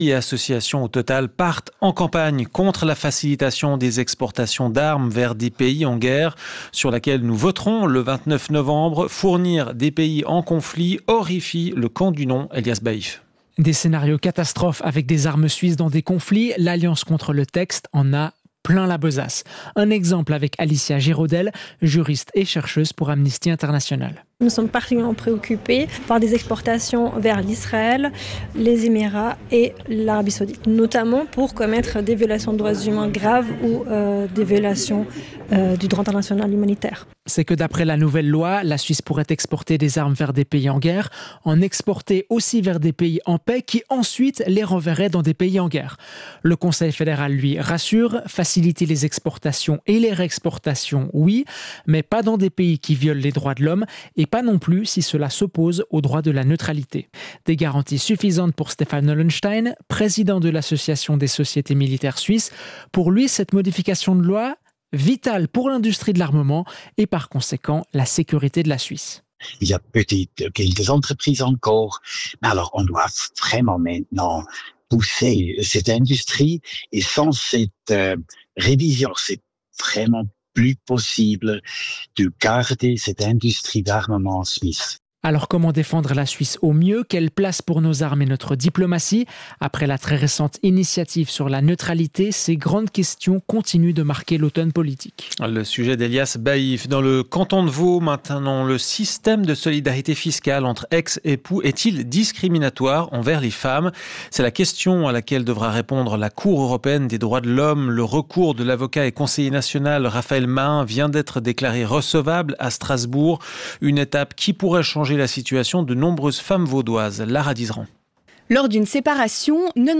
et associations au total partent en campagne contre la facilitation des exportations d'armes vers des pays en guerre, sur laquelle nous voterons le 29 novembre. Fournir des pays en conflit horrifie le camp du non, Elias Baïf. Des scénarios catastrophes avec des armes suisses dans des conflits, l'Alliance contre le texte en a plein la besace. Un exemple avec Alicia Géraudel, juriste et chercheuse pour Amnesty International. Nous sommes particulièrement préoccupés par des exportations vers l'Israël, les Émirats et l'Arabie Saoudite, notamment pour commettre des violations de droits humains graves ou des violations du droit international humanitaire. C'est que d'après la nouvelle loi, la Suisse pourrait exporter des armes vers des pays en guerre, en exporter aussi vers des pays en paix qui ensuite les renverraient dans des pays en guerre. Le Conseil fédéral, lui, rassure, faciliter les exportations et les réexportations, oui, mais pas dans des pays qui violent les droits de l'homme et pas non plus si cela s'oppose au droit de la neutralité. Des garanties suffisantes pour Stefan Nollenstein, président de l'Association des sociétés militaires suisses. Pour lui, cette modification de loi, vitale pour l'industrie de l'armement et par conséquent la sécurité de la Suisse. Il y a peut-être quelques entreprises encore, mais alors on doit vraiment maintenant pousser cette industrie et sans cette révision, c'est vraiment plus possible de garder cette industrie d'armement suisse. Alors comment défendre la Suisse au mieux? Quelle place pour nos armes et notre diplomatie? Après la très récente initiative sur la neutralité, ces grandes questions continuent de marquer l'automne politique. Le sujet d'Elias Baïf. Dans le canton de Vaud, maintenant, le système de solidarité fiscale entre ex-époux est-il discriminatoire envers les femmes? C'est la question à laquelle devra répondre la Cour européenne des droits de l'homme. Le recours de l'avocat et conseiller national Raphaël Mahun vient d'être déclaré recevable à Strasbourg. Une étape qui pourrait changer la situation de nombreuses femmes vaudoises. Lara Dizran. Lors d'une séparation,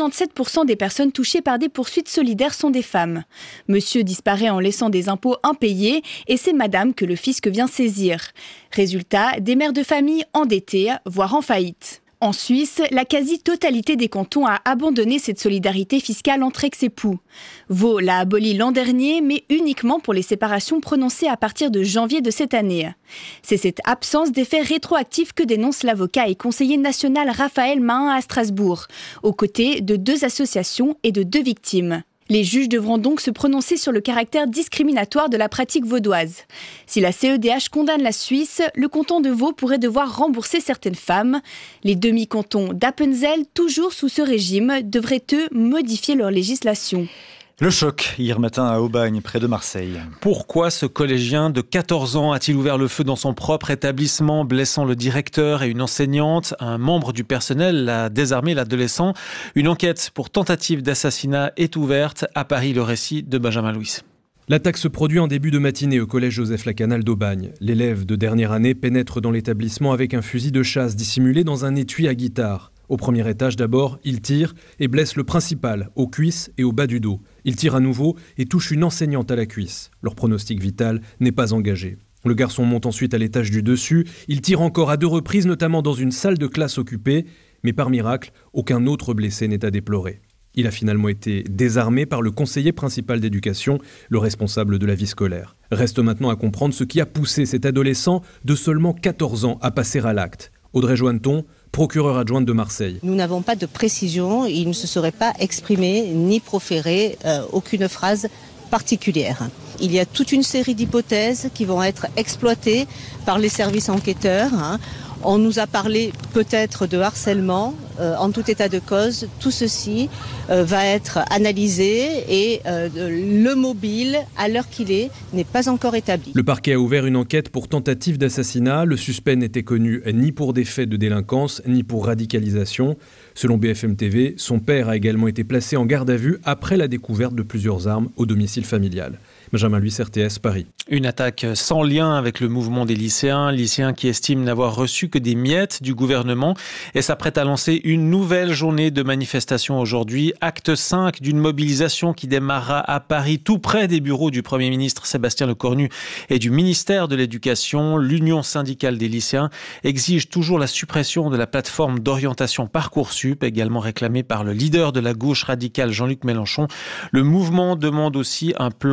97% des personnes touchées par des poursuites solidaires sont des femmes. Monsieur disparaît en laissant des impôts impayés et c'est madame que le fisc vient saisir. Résultat, des mères de famille endettées, voire en faillite. En Suisse, la quasi-totalité des cantons a abandonné cette solidarité fiscale entre ex-époux. Vaud l'a abolie l'an dernier, mais uniquement pour les séparations prononcées à partir de janvier de cette année. C'est cette absence d'effet rétroactif que dénonce l'avocat et conseiller national Raphaël Mahun à Strasbourg, aux côtés de 2 associations et de 2 victimes. Les juges devront donc se prononcer sur le caractère discriminatoire de la pratique vaudoise. Si la CEDH condamne la Suisse, le canton de Vaud pourrait devoir rembourser certaines femmes. Les demi-cantons d'Appenzell, toujours sous ce régime, devraient eux modifier leur législation. Le choc, hier matin à Aubagne, près de Marseille. Pourquoi ce collégien de 14 ans a-t-il ouvert le feu dans son propre établissement, blessant le directeur et une enseignante? Un membre du personnel a désarmé l'adolescent. Une enquête pour tentative d'assassinat est ouverte. À Paris, le récit de Benjamin Louis. L'attaque se produit en début de matinée au collège Joseph Lacanal d'Aubagne. L'élève de dernière année pénètre dans l'établissement avec un fusil de chasse dissimulé dans un étui à guitare. Au premier étage d'abord, il tire et blesse le principal, aux cuisses et au bas du dos. Il tire à nouveau et touche une enseignante à la cuisse. Leur pronostic vital n'est pas engagé. Le garçon monte ensuite à l'étage du dessus. Il tire encore à 2 reprises, notamment dans une salle de classe occupée. Mais par miracle, aucun autre blessé n'est à déplorer. Il a finalement été désarmé par le conseiller principal d'éducation, le responsable de la vie scolaire. Reste maintenant à comprendre ce qui a poussé cet adolescent de seulement 14 ans à passer à l'acte. Audrey Joanneton, procureure adjointe de Marseille. Nous n'avons pas de précision, il ne se serait pas exprimé ni proféré aucune phrase particulière. Il y a toute une série d'hypothèses qui vont être exploitées par les services enquêteurs. On nous a parlé peut-être de harcèlement. En tout état de cause, tout ceci va être analysé et le mobile, à l'heure qu'il est, n'est pas encore établi. Le parquet a ouvert une enquête pour tentative d'assassinat. Le suspect n'était connu ni pour des faits de délinquance, ni pour radicalisation. Selon BFM TV, son père a également été placé en garde à vue après la découverte de plusieurs armes au domicile familial. Benjamin Louis, RTS, Paris. Une attaque sans lien avec le mouvement des lycéens qui estiment n'avoir reçu que des miettes du gouvernement et s'apprête à lancer une nouvelle journée de manifestation aujourd'hui. Acte 5 d'une mobilisation qui démarrera à Paris, tout près des bureaux du Premier ministre Sébastien Lecornu et du ministère de l'Éducation. L'Union syndicale des lycéens exige toujours la suppression de la plateforme d'orientation Parcoursup, également réclamée par le leader de la gauche radicale Jean-Luc Mélenchon. Le mouvement demande aussi un plan de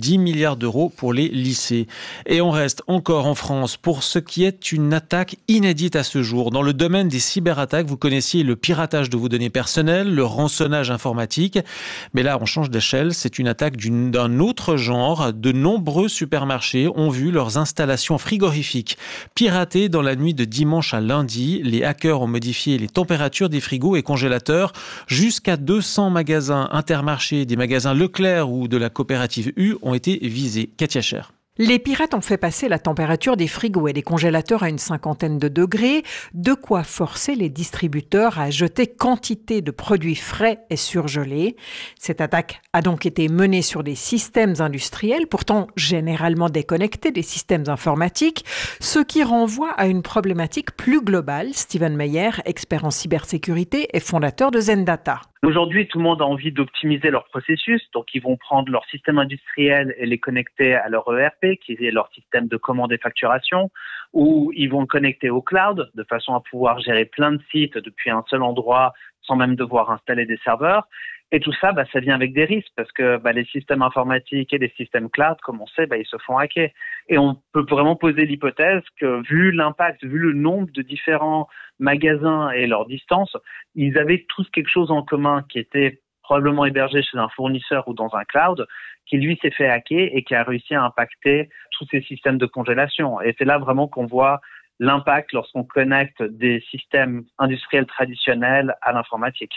10 milliards d'euros pour les lycées. Et on reste encore en France pour ce qui est une attaque inédite à ce jour. Dans le domaine des cyberattaques, vous connaissiez le piratage de vos données personnelles, le rançonnage informatique. Mais là, on change d'échelle. C'est une attaque d'un autre genre. De nombreux supermarchés ont vu leurs installations frigorifiques piratées dans la nuit de dimanche à lundi. Les hackers ont modifié les températures des frigos et congélateurs. Jusqu'à 200 magasins Intermarché, des magasins Leclerc ou de la coopérative U ont été visés. Katia Cher. Les pirates ont fait passer la température des frigos et des congélateurs à une 50aine de degrés, de quoi forcer les distributeurs à jeter quantité de produits frais et surgelés. Cette attaque a donc été menée sur des systèmes industriels, pourtant généralement déconnectés des systèmes informatiques, ce qui renvoie à une problématique plus globale. Steven Meyer, expert en cybersécurité et fondateur de Zendata. Aujourd'hui, tout le monde a envie d'optimiser leur processus, donc ils vont prendre leur système industriel et les connecter à leur ERP, qui est leur système de commande et facturation, ou ils vont le connecter au cloud, de façon à pouvoir gérer plein de sites depuis un seul endroit, sans même devoir installer des serveurs. Et tout ça, ça vient avec des risques, parce que les systèmes informatiques et les systèmes cloud, comme on sait, ils se font hacker. Et on peut vraiment poser l'hypothèse que, vu l'impact, vu le nombre de différents magasins et leur distance, ils avaient tous quelque chose en commun qui était probablement hébergé chez un fournisseur ou dans un cloud, qui lui s'est fait hacker et qui a réussi à impacter tous ces systèmes de congélation. Et c'est là vraiment qu'on voit l'impact lorsqu'on connecte des systèmes industriels traditionnels à l'informatique.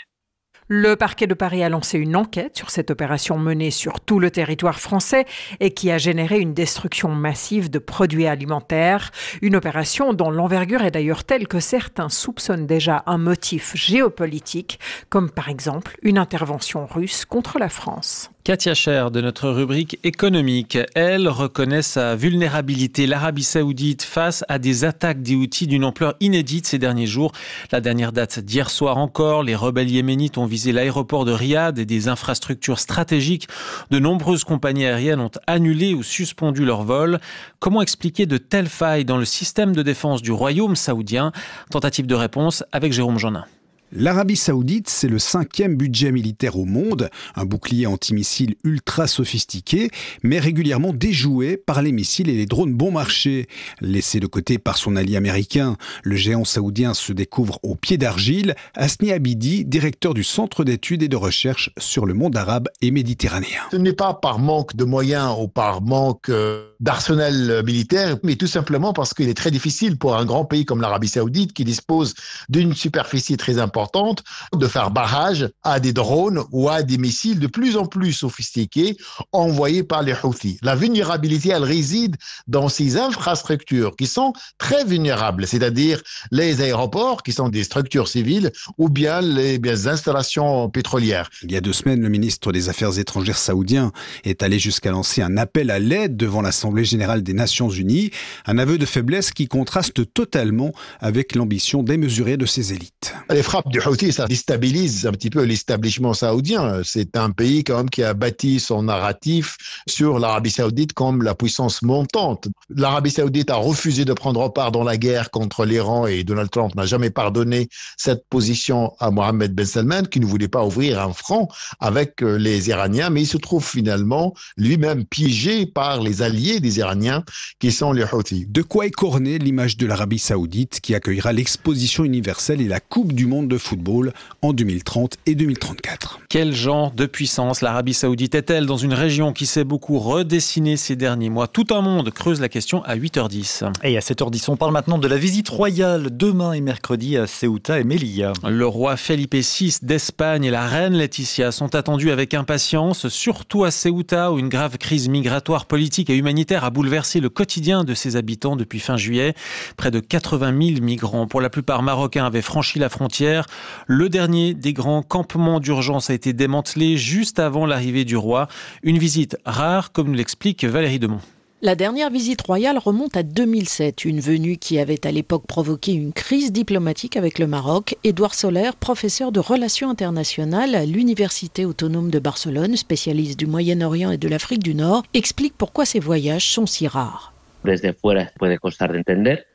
Le parquet de Paris a lancé une enquête sur cette opération menée sur tout le territoire français et qui a généré une destruction massive de produits alimentaires. Une opération dont l'envergure est d'ailleurs telle que certains soupçonnent déjà un motif géopolitique, comme par exemple une intervention russe contre la France. Katia Cher de notre rubrique économique. Elle reconnaît sa vulnérabilité. L'Arabie Saoudite face à des attaques des Houthis d'une ampleur inédite ces derniers jours. La dernière date d'hier soir encore, les rebelles yéménites ont visé l'aéroport de Riyad et des infrastructures stratégiques. De nombreuses compagnies aériennes ont annulé ou suspendu leurs vols. Comment expliquer de telles failles dans le système de défense du royaume saoudien? Tentative de réponse avec Jérôme Jeannin. L'Arabie Saoudite, c'est le 5e budget militaire au monde, un bouclier antimissile ultra sophistiqué, mais régulièrement déjoué par les missiles et les drones bon marché. Laissé de côté par son allié américain, le géant saoudien se découvre au pied d'argile. Hasni Abidi, directeur du Centre d'études et de recherche sur le monde arabe et méditerranéen. Ce n'est pas par manque de moyens ou par manque d'arsenal militaire, mais tout simplement parce qu'il est très difficile pour un grand pays comme l'Arabie Saoudite, qui dispose d'une superficie très importante, de faire barrage à des drones ou à des missiles de plus en plus sophistiqués envoyés par les Houthis. La vulnérabilité, elle réside dans ces infrastructures qui sont très vulnérables, c'est-à-dire les aéroports qui sont des structures civiles ou bien les installations pétrolières. Il y a 2 semaines, le ministre des Affaires étrangères saoudien est allé jusqu'à lancer un appel à l'aide devant l'Assemblée générale des Nations unies, un aveu de faiblesse qui contraste totalement avec l'ambition démesurée de ses élites. Les frappes du Houthi, ça déstabilise un petit peu l'establishment saoudien. C'est un pays quand même qui a bâti son narratif sur l'Arabie Saoudite comme la puissance montante. L'Arabie Saoudite a refusé de prendre part dans la guerre contre l'Iran et Donald Trump n'a jamais pardonné cette position à Mohammed Ben Salman qui ne voulait pas ouvrir un front avec les Iraniens, mais il se trouve finalement lui-même piégé par les alliés des Iraniens qui sont les Houthis. De quoi écorner l'image de l'Arabie Saoudite qui accueillera l'exposition universelle et la Coupe du monde de football en 2030 et 2034. Quel genre de puissance l'Arabie Saoudite est-elle dans une région qui s'est beaucoup redessinée ces derniers mois? Tout un monde creuse la question à 8h10. Et à 7h10, on parle maintenant de la visite royale demain et mercredi à Ceuta et Melilla. Le roi Felipe VI d'Espagne et la reine Laetitia sont attendus avec impatience, surtout à Ceuta où une grave crise migratoire, politique et humanitaire a bouleversé le quotidien de ses habitants depuis fin juillet. Près de 80 000 migrants, pour la plupart marocains, avaient franchi la frontière. Le dernier des grands campements d'urgence a été démantelé juste avant l'arrivée du roi. Une visite rare, comme nous l'explique Valérie Demont. La dernière visite royale remonte à 2007, une venue qui avait à l'époque provoqué une crise diplomatique avec le Maroc. Édouard Soler, professeur de relations internationales à l'Université autonome de Barcelone, spécialiste du Moyen-Orient et de l'Afrique du Nord, explique pourquoi ces voyages sont si rares.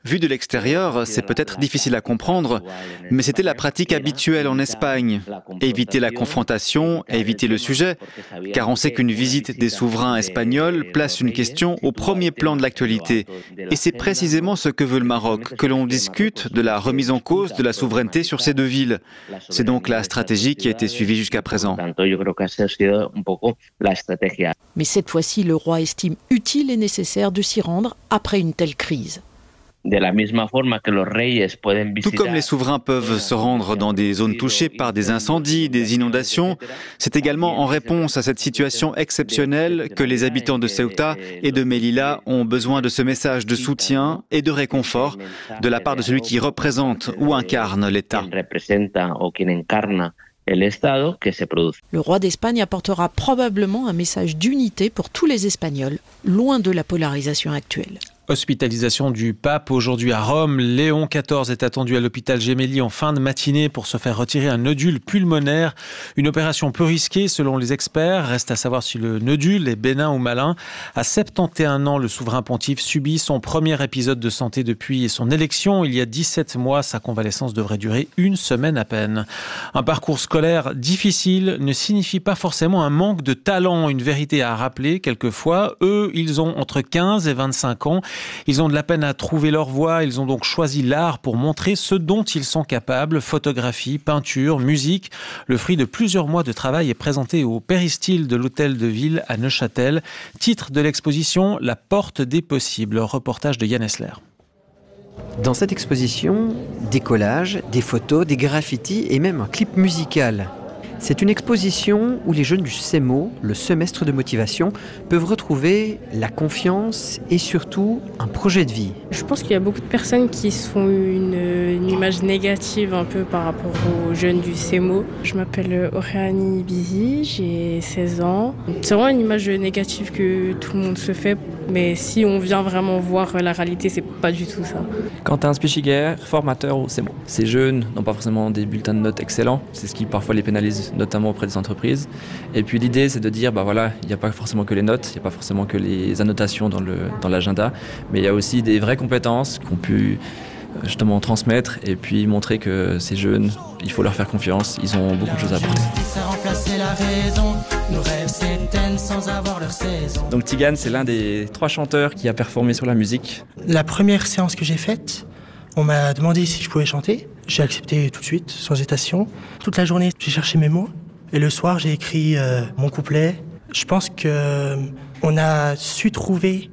Vu de l'extérieur, c'est peut-être difficile à comprendre, mais c'était la pratique habituelle en Espagne. Éviter la confrontation, éviter le sujet, car on sait qu'une visite des souverains espagnols place une question au premier plan de l'actualité. Et c'est précisément ce que veut le Maroc, que l'on discute de la remise en cause de la souveraineté sur ces deux villes. C'est donc la stratégie qui a été suivie jusqu'à présent. Mais cette fois-ci, le roi estime utile et nécessaire de s'y rendre après une telle crise. Tout comme les souverains peuvent se rendre dans des zones touchées par des incendies, des inondations, c'est également en réponse à cette situation exceptionnelle que les habitants de Ceuta et de Melilla ont besoin de ce message de soutien et de réconfort de la part de celui qui représente ou incarne l'État. Le roi d'Espagne apportera probablement un message d'unité pour tous les Espagnols, loin de la polarisation actuelle. Hospitalisation du pape aujourd'hui à Rome. Léon XIV est attendu à l'hôpital Gemelli en fin de matinée pour se faire retirer un nodule pulmonaire. Une opération peu risquée selon les experts. Reste à savoir si le nodule est bénin ou malin. À 71 ans, le souverain pontife subit son premier épisode de santé depuis son élection. Il y a 17 mois, sa convalescence devrait durer une semaine à peine. Un parcours scolaire difficile ne signifie pas forcément un manque de talent. Une vérité à rappeler quelquefois. Eux, ils ont entre 15 et 25 ans. Ils ont de la peine à trouver leur voie, ils ont donc choisi l'art pour montrer ce dont ils sont capables. Photographie, peinture, musique. Le fruit de plusieurs mois de travail est présenté au péristyle de l'hôtel de ville à Neuchâtel. Titre de l'exposition, La porte des possibles. Reportage de Yann Essler. Dans cette exposition, des collages, des photos, des graffitis et même un clip musical. C'est une exposition où les jeunes du SEMO, le semestre de motivation, peuvent retrouver la confiance et surtout un projet de vie. Je pense qu'il y a beaucoup de personnes qui se font une image négative un peu par rapport aux jeunes du SEMO. Je m'appelle Oriani Bizi, j'ai 16 ans. C'est vraiment une image négative que tout le monde se fait, mais si on vient vraiment voir la réalité, c'est pas du tout ça. Quentin Spichiger, formateur au SEMO. Ces jeunes n'ont pas forcément des bulletins de notes excellents, c'est ce qui parfois les pénalise, notamment auprès des entreprises. Et puis l'idée, c'est de dire, il n'y a pas forcément que les notes, il n'y a pas forcément que les annotations dans l'agenda, mais il y a aussi des vraies compétences qu'on peut justement transmettre et puis montrer que ces jeunes, il faut leur faire confiance, ils ont beaucoup de choses à apprendre. Donc Tigane, c'est l'un des 3 chanteurs qui a performé sur la musique. La première séance que j'ai faite, on m'a demandé si je pouvais chanter. J'ai accepté tout de suite, sans hésitation. Toute la journée, j'ai cherché mes mots. Et le soir, j'ai écrit mon couplet. Je pense qu'on a su trouver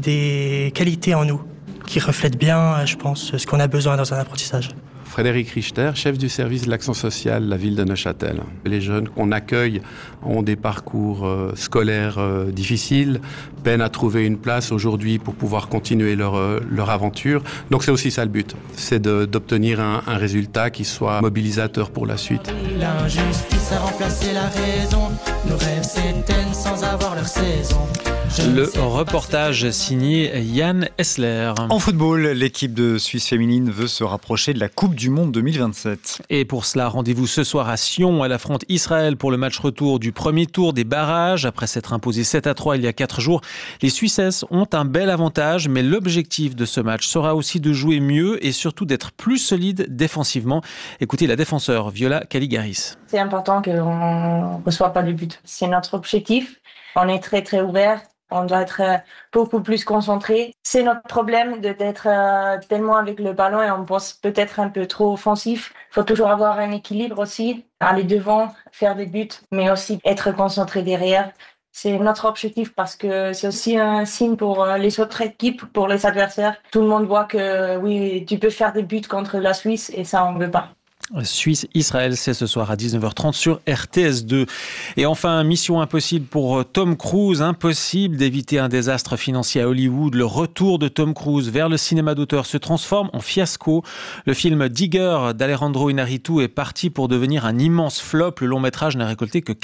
des qualités en nous qui reflètent bien, je pense, ce qu'on a besoin dans un apprentissage. Frédéric Richter, chef du service de l'action sociale de la ville de Neuchâtel. Les jeunes qu'on accueille ont des parcours scolaires difficiles, peinent à trouver une place aujourd'hui pour pouvoir continuer leur aventure. Donc c'est aussi ça le but, c'est d'obtenir un résultat qui soit mobilisateur pour la suite. L'injustice a remplacé la raison, nos rêves s'éteignent sans avoir leur saison. Le reportage signé Yann Essler. En football, l'équipe de Suisse féminine veut se rapprocher de la Coupe du Monde 2027. Et pour cela, rendez-vous ce soir à Sion. Elle affronte Israël pour le match retour du premier tour des barrages. Après s'être imposé 7-3 il y a 4 jours, les Suissesses ont un bel avantage. Mais l'objectif de ce match sera aussi de jouer mieux et surtout d'être plus solide défensivement. Écoutez la défenseure Viola Caligaris. C'est important qu'on ne reçoive pas de but. C'est notre objectif. On est très très ouvert. On doit être beaucoup plus concentré. C'est notre problème d'être tellement avec le ballon et on pense peut-être un peu trop offensif. Il faut toujours avoir un équilibre aussi, aller devant, faire des buts, mais aussi être concentré derrière. C'est notre objectif parce que c'est aussi un signe pour les autres équipes, pour les adversaires. Tout le monde voit que oui, tu peux faire des buts contre la Suisse et ça, on ne veut pas. Suisse-Israël, c'est ce soir à 19h30 sur RTS2. Et enfin, mission impossible pour Tom Cruise. Impossible d'éviter un désastre financier à Hollywood. Le retour de Tom Cruise vers le cinéma d'auteur se transforme en fiasco. Le film Digger d'Alejandro Iñárritu est parti pour devenir un immense flop. Le long métrage n'a récolté que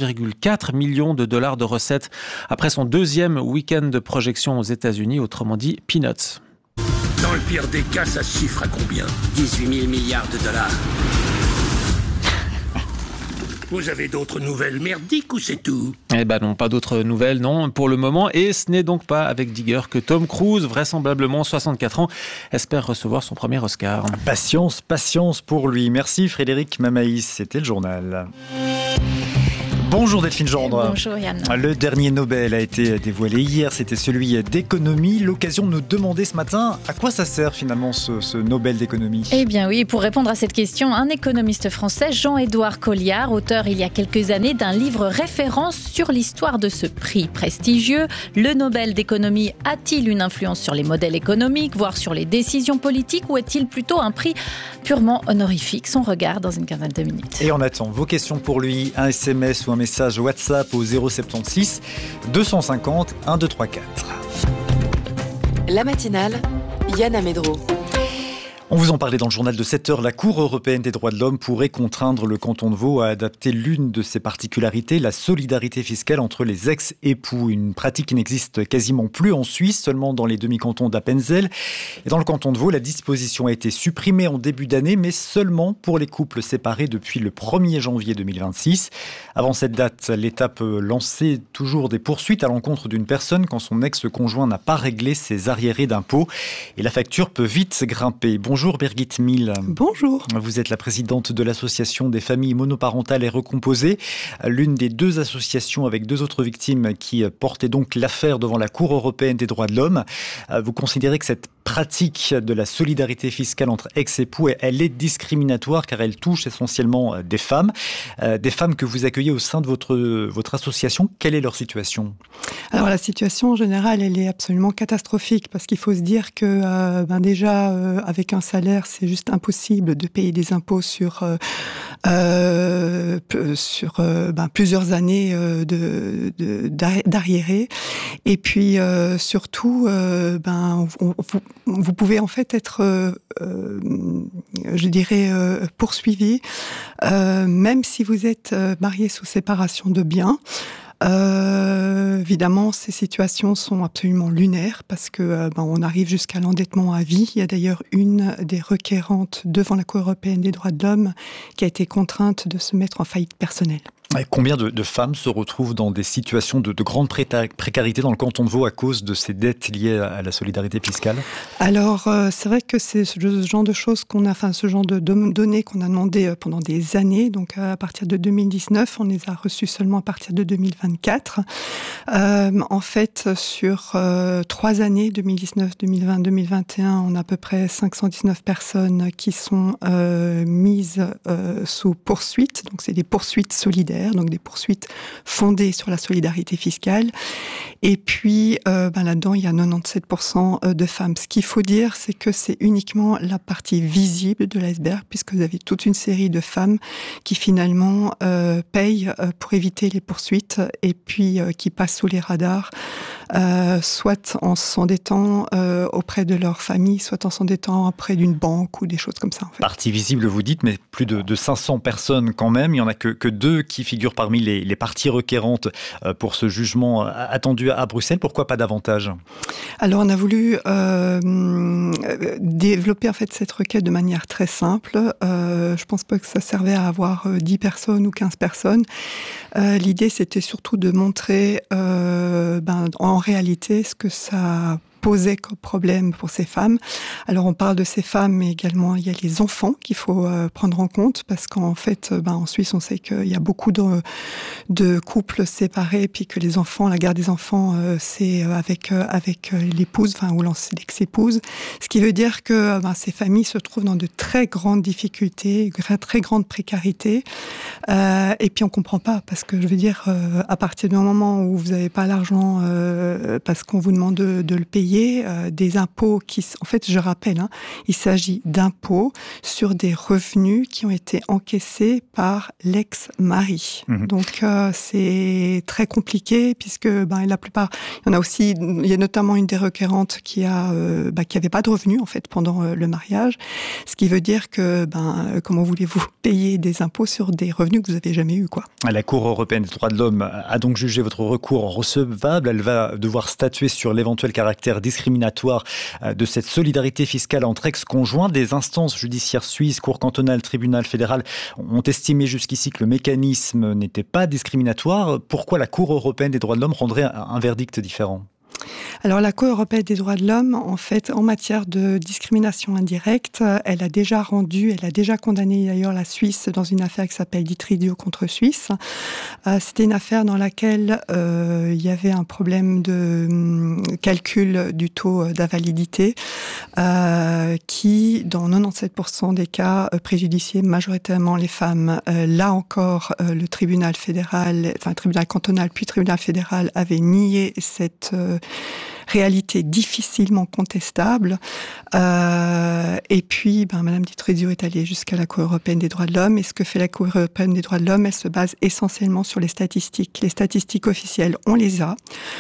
14,4 millions de dollars de recettes après son 2e week-end de projection aux États-Unis, autrement dit Peanuts. Dans le pire des cas, ça se chiffre à combien ? 18 000 milliards de dollars. Vous avez d'autres nouvelles merdiques ou c'est tout? Eh ben non, pas d'autres nouvelles, non, pour le moment. Et ce n'est donc pas avec Digger que Tom Cruise, vraisemblablement 64 ans, espère recevoir son premier Oscar. Patience pour lui. Merci Frédéric Mamaïs, c'était le journal. Bonjour Delphine Gendre. Bonjour Yann. Le dernier Nobel a été dévoilé hier, c'était celui d'économie. L'occasion de nous demander ce matin à quoi ça sert finalement ce Nobel d'économie. Eh bien oui, pour répondre à cette question, un économiste français, Jean-Édouard Colliard, auteur il y a quelques années d'un livre référence sur l'histoire de ce prix prestigieux. Le Nobel d'économie a-t-il une influence sur les modèles économiques, voire sur les décisions politiques, ou est-il plutôt un prix purement honorifique? Son regard dans une quinzaine de minutes. Et on attend vos questions pour lui, un SMS ou un message WhatsApp au 076 250 1234. La matinale, Yann Amedro. On vous en parlait dans le journal de 7h, la Cour européenne des droits de l'homme pourrait contraindre le canton de Vaud à adapter l'une de ses particularités, la solidarité fiscale entre les ex-époux. Une pratique qui n'existe quasiment plus en Suisse, seulement dans les demi-cantons d'Appenzell. Et dans le canton de Vaud, la disposition a été supprimée en début d'année, mais seulement pour les couples séparés depuis le 1er janvier 2026. Avant cette date, l'État peut lancer toujours des poursuites à l'encontre d'une personne quand son ex-conjoint n'a pas réglé ses arriérés d'impôts. Et la facture peut vite grimper. Bonjour Birgit Mill. Bonjour. Vous êtes la présidente de l'association des familles monoparentales et recomposées, l'une des deux associations avec deux autres victimes qui portaient donc l'affaire devant la Cour européenne des droits de l'homme. Vous considérez que cette pratique de la solidarité fiscale entre ex-époux, elle est discriminatoire car elle touche essentiellement des femmes que vous accueillez au sein de votre association. Quelle est leur situation? Alors la situation en général, elle est absolument catastrophique parce qu'il faut se dire que déjà avec un salaire, c'est juste impossible de payer des impôts sur plusieurs années d'arriérés. Et puis surtout, vous pouvez en fait être, poursuivi, même si vous êtes marié sous séparation de biens. Évidemment, ces situations sont absolument lunaires parce que on arrive jusqu'à l'endettement à vie. Il y a d'ailleurs une des requérantes devant la Cour européenne des droits de l'homme qui a été contrainte de se mettre en faillite personnelle. Combien de femmes se retrouvent dans des situations de grande précarité dans le canton de Vaud à cause de ces dettes liées à la solidarité fiscale? Alors, c'est vrai que c'est ce genre de choses ce genre de données qu'on a demandé pendant des années. Donc, à partir de 2019, on les a reçues seulement à partir de 2024. En fait, sur 3 années, 2019, 2020, 2021, on a à peu près 519 personnes qui sont mises sous poursuite. Donc, c'est des poursuites solidaires. Donc des poursuites fondées sur la solidarité fiscale. Et puis là-dedans, il y a 97% de femmes. Ce qu'il faut dire, c'est que c'est uniquement la partie visible de l'iceberg, puisque vous avez toute une série de femmes qui finalement payent pour éviter les poursuites et puis qui passent sous les radars, soit en s'endettant auprès de leur famille, soit en s'endettant auprès d'une banque ou des choses comme ça. En fait. Partie visible, vous dites, mais plus de 500 personnes quand même. Il n'y en a que 2 qui figurent parmi les parties requérantes pour ce jugement attendu à Bruxelles. Pourquoi pas davantage? Alors, on a voulu développer en fait cette requête de manière très simple. Je pense pas que ça servait à avoir 10 personnes ou 15 personnes. L'idée, c'était surtout de montrer en réalité ce que ça posait comme problème pour ces femmes. Alors on parle de ces femmes, mais également il y a les enfants qu'il faut prendre en compte, parce qu'en fait, en Suisse, on sait qu'il y a beaucoup de couples séparés, puis que les enfants, la garde des enfants, c'est avec l'épouse, ou l'ex-épouse. Ce qui veut dire que ces familles se trouvent dans de très grandes difficultés, très grande précarité. Et puis on comprend pas, parce que je veux dire, à partir du moment où vous n'avez pas l'argent, parce qu'on vous demande de le payer, des impôts qui, en fait, je rappelle, il s'agit d'impôts sur des revenus qui ont été encaissés par l'ex-mari. Donc, c'est très compliqué puisque la plupart, il y a notamment une des requérantes qui avait pas de revenus en fait pendant le mariage, ce qui veut dire que comment voulez-vous payer des impôts sur des revenus que vous avez jamais eu, quoi. La Cour européenne des droits de l'homme a donc jugé votre recours recevable. Elle va devoir statuer sur l'éventuel caractère discriminatoire de cette solidarité fiscale entre ex-conjoints. Des instances judiciaires suisses, Cour cantonale, tribunal fédéral ont estimé jusqu'ici que le mécanisme n'était pas discriminatoire. Pourquoi la Cour européenne des droits de l'homme rendrait un verdict différent ? Alors la Cour européenne des droits de l'homme, en fait, en matière de discrimination indirecte, elle a déjà condamné d'ailleurs la Suisse dans une affaire qui s'appelle Ditrizio contre Suisse. C'était une affaire dans laquelle il y avait un problème de calcul du taux d'invalidité qui, dans 97% des cas, préjudiciait majoritairement les femmes. Là encore, le tribunal cantonal puis tribunal fédéral avait nié cette réalité difficilement contestable. Et puis, Madame Ditrizio est allée jusqu'à la Cour européenne des droits de l'homme. Et ce que fait la Cour européenne des droits de l'homme, elle se base essentiellement sur les statistiques. Les statistiques officielles, on les a.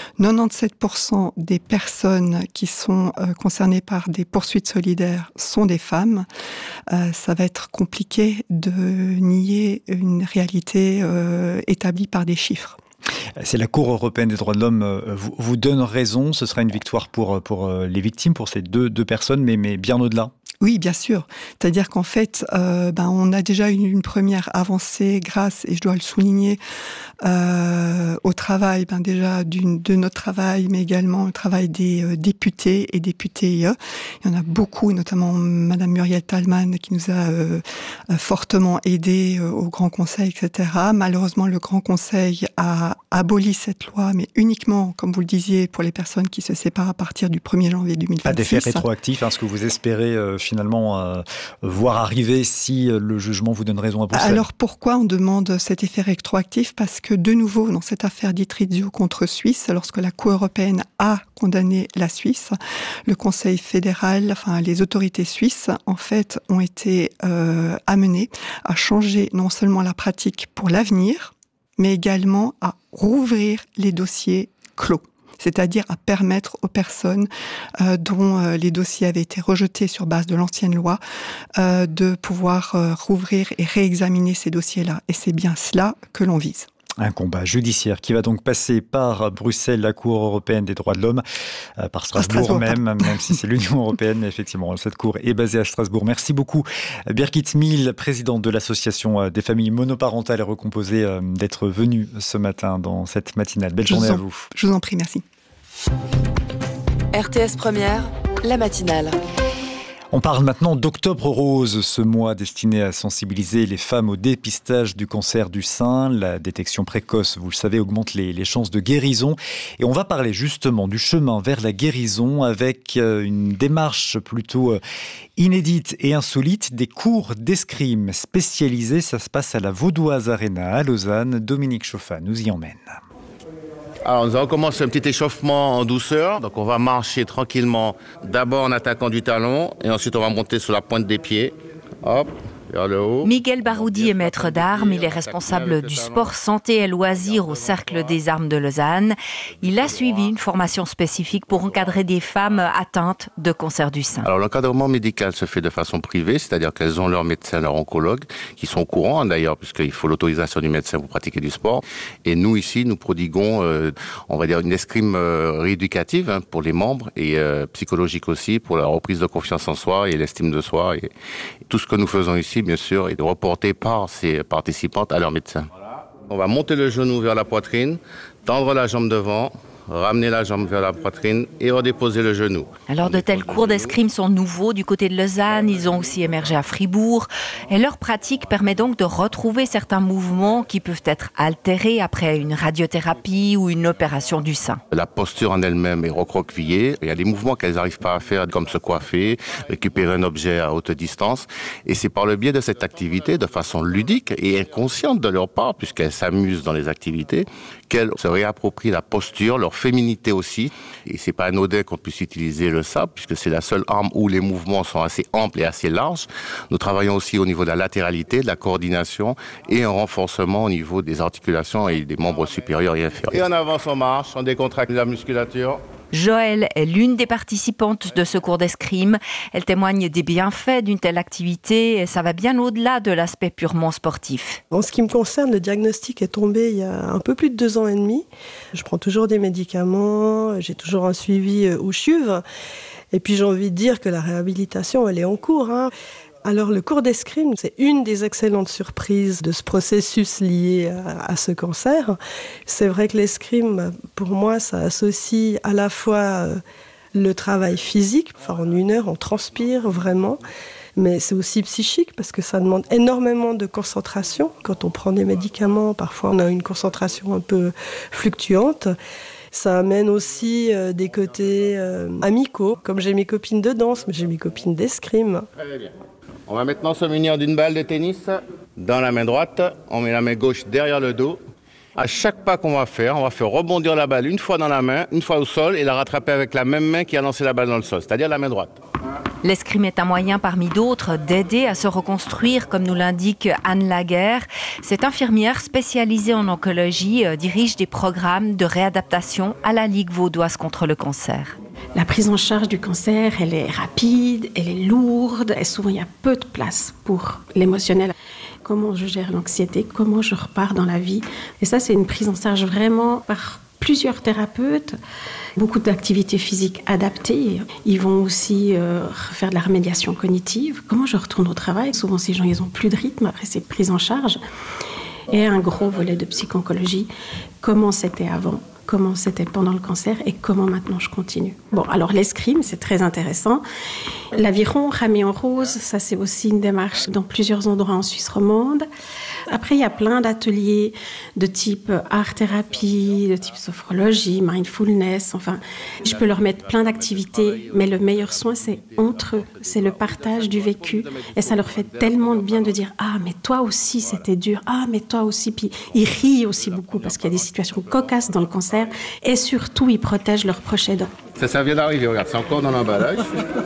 97% des personnes qui sont concernées par des poursuites solidaires sont des femmes. Ça va être compliqué de nier une réalité établie par des chiffres. C'est la Cour européenne des droits de l'homme vous donne raison, ce sera une victoire pour les victimes, pour ces deux personnes, mais bien au-delà. Oui, bien sûr. C'est-à-dire qu'en fait, on a déjà eu une première avancée grâce, et je dois le souligner, au travail, déjà de notre travail, mais également au travail des députés et députées. Il y en a beaucoup, notamment Madame Muriel Thalmann, qui nous a fortement aidés au Grand Conseil, etc. Malheureusement, le Grand Conseil a aboli cette loi, mais uniquement, comme vous le disiez, pour les personnes qui se séparent à partir du 1er janvier 2026. Pas d'effet rétroactif, ce que vous espérez finalement voir arriver si le jugement vous donne raison à Bruxelles. Alors pourquoi on demande cet effet rétroactif ? Parce que de nouveau, dans cette affaire Ditrizio contre Suisse, lorsque la Cour européenne a condamné la Suisse, le Conseil fédéral, les autorités suisses, en fait, ont été amenées à changer non seulement la pratique pour l'avenir, mais également à rouvrir les dossiers clos. C'est-à-dire à permettre aux personnes dont les dossiers avaient été rejetés sur base de l'ancienne loi de pouvoir rouvrir et réexaminer ces dossiers-là. Et c'est bien cela que l'on vise. Un combat judiciaire qui va donc passer par Bruxelles, la Cour européenne des droits de l'homme, par Strasbourg même si c'est l'Union européenne, mais effectivement, cette cour est basée à Strasbourg. Merci beaucoup, Birgit Mihl, présidente de l'Association des familles monoparentales et recomposées, d'être venue ce matin dans cette matinale. Belle journée à vous. Je vous en prie, merci. RTS Première, la matinale. On parle maintenant d'Octobre Rose, ce mois destiné à sensibiliser les femmes au dépistage du cancer du sein. La détection précoce, vous le savez, augmente les chances de guérison. Et on va parler justement du chemin vers la guérison avec une démarche plutôt inédite et insolite, des cours d'escrime spécialisés. Ça se passe à la Vaudoise Arena à Lausanne. Dominique Chauffat nous y emmène. Alors nous allons commencer un petit échauffement en douceur. Donc on va marcher tranquillement, d'abord en attaquant du talon et ensuite on va monter sur la pointe des pieds. Hop, vers le haut. Miguel Baroudi est maître d'armes, il est responsable du sport santé et loisirs au Cercle des Armes de Lausanne. Il a suivi une formation spécifique pour encadrer des femmes atteintes de cancer du sein. Alors l'encadrement médical se fait de façon privée, c'est-à-dire qu'elles ont leur médecin, leur oncologue, qui sont au courant d'ailleurs, puisqu'il faut l'autorisation du médecin pour pratiquer du sport. Et nous ici, nous prodiguons, on va dire, une escrime rééducative pour les membres et psychologique aussi pour la reprise de confiance en soi et l'estime de soi. Et tout ce que nous faisons ici, bien sûr, est reporté par ces participantes à leur médecin. Voilà. On va monter le genou vers la poitrine, tendre la jambe devant, ramener la jambe vers la poitrine et redéposer le genou. Alors de tels cours d'escrime sont nouveaux du côté de Lausanne, ils ont aussi émergé à Fribourg et leur pratique permet donc de retrouver certains mouvements qui peuvent être altérés après une radiothérapie ou une opération du sein. La posture en elle-même est recroquevillée, il y a des mouvements qu'elles n'arrivent pas à faire comme se coiffer, récupérer un objet à haute distance et c'est par le biais de cette activité, de façon ludique et inconsciente de leur part, puisqu'elles s'amusent dans les activités, qu'elles se réapproprient la posture, leur féminité aussi. Et c'est pas anodin qu'on puisse utiliser le sabre, puisque c'est la seule arme où les mouvements sont assez amples et assez larges. Nous travaillons aussi au niveau de la latéralité, de la coordination et un renforcement au niveau des articulations et des membres supérieurs et inférieurs. Et en avance, on marche, on décontracte la musculature. Joëlle est l'une des participantes de ce cours d'escrime. Elle témoigne des bienfaits d'une telle activité et ça va bien au-delà de l'aspect purement sportif. En ce qui me concerne, le diagnostic est tombé il y a un peu plus de 2 ans et demi. Je prends toujours des médicaments, j'ai toujours un suivi au CHUV. Et puis j'ai envie de dire que la réhabilitation, elle est en cours. Alors le cours d'escrime, c'est une des excellentes surprises de ce processus lié à ce cancer. C'est vrai que l'escrime, pour moi, ça associe à la fois le travail physique, en 1 heure on transpire vraiment, mais c'est aussi psychique parce que ça demande énormément de concentration. Quand on prend des médicaments, parfois on a une concentration un peu fluctuante. Ça amène aussi des côtés amicaux, comme j'ai mes copines de danse, mais j'ai mes copines d'escrime. Très bien. On va maintenant se munir d'une balle de tennis dans la main droite. On met la main gauche derrière le dos. À chaque pas qu'on va faire, on va faire rebondir la balle une fois dans la main, une fois au sol et la rattraper avec la même main qui a lancé la balle dans le sol, c'est-à-dire la main droite. L'escrime est un moyen parmi d'autres d'aider à se reconstruire, comme nous l'indique Anne Laguerre. Cette infirmière spécialisée en oncologie dirige des programmes de réadaptation à la Ligue vaudoise contre le cancer. La prise en charge du cancer, elle est rapide, elle est lourde et souvent il y a peu de place pour l'émotionnel. Comment je gère l'anxiété, comment je repars dans la vie. Et ça, c'est une prise en charge vraiment par plusieurs thérapeutes, beaucoup d'activités physiques adaptées. Ils vont aussi faire de la remédiation cognitive. Comment je retourne au travail. Souvent, ces gens, ils n'ont plus de rythme après cette prise en charge. Et un gros volet de psychoncologie. Comment c'était avant ? Comment c'était pendant le cancer et comment maintenant je continue. Bon, alors l'escrime, c'est très intéressant. L'aviron ramé en rose, ça c'est aussi une démarche dans plusieurs endroits en Suisse romande. Après, il y a plein d'ateliers de type art-thérapie, de type sophrologie, mindfulness. Enfin, je peux leur mettre plein d'activités, mais le meilleur soin, c'est entre eux. C'est le partage du vécu. Et ça leur fait tellement de bien de dire « Ah, mais toi aussi, c'était dur. Ah, mais toi aussi. » Puis ils rient aussi beaucoup parce qu'il y a des situations cocasses dans le cancer. Et surtout, ils protègent leurs proches aidants. Ça vient d'arriver, regarde, c'est encore dans l'emballage.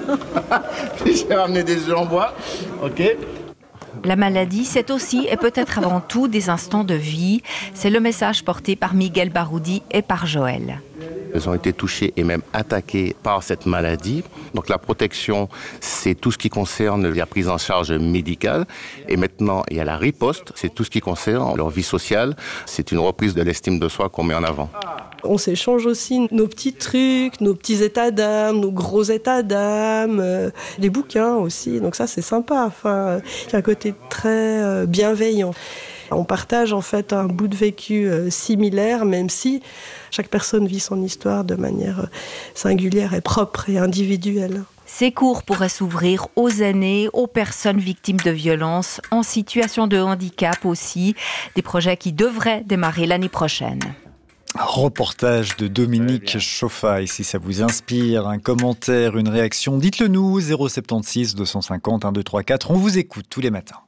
J'ai ramené des œufs en bois. OK. La maladie, c'est aussi et peut-être avant tout des instants de vie. C'est le message porté par Miguel Baroudi et par Joëlle. Ils ont été touchés et même attaqués par cette maladie. Donc la protection, c'est tout ce qui concerne la prise en charge médicale. Et maintenant, il y a la riposte, c'est tout ce qui concerne leur vie sociale. C'est une reprise de l'estime de soi qu'on met en avant. On s'échange aussi nos petits trucs, nos petits états d'âme, nos gros états d'âme, les bouquins aussi. Donc ça, c'est sympa. Enfin, il y a un côté très bienveillant. On partage en fait un bout de vécu similaire, même si chaque personne vit son histoire de manière singulière et propre et individuelle. Ces cours pourraient s'ouvrir aux aînés, aux personnes victimes de violences, en situation de handicap aussi, des projets qui devraient démarrer l'année prochaine. Reportage de Dominique Chauffaille. Si ça vous inspire, un commentaire, une réaction, dites-le nous, 076 250 1234. On vous écoute tous les matins.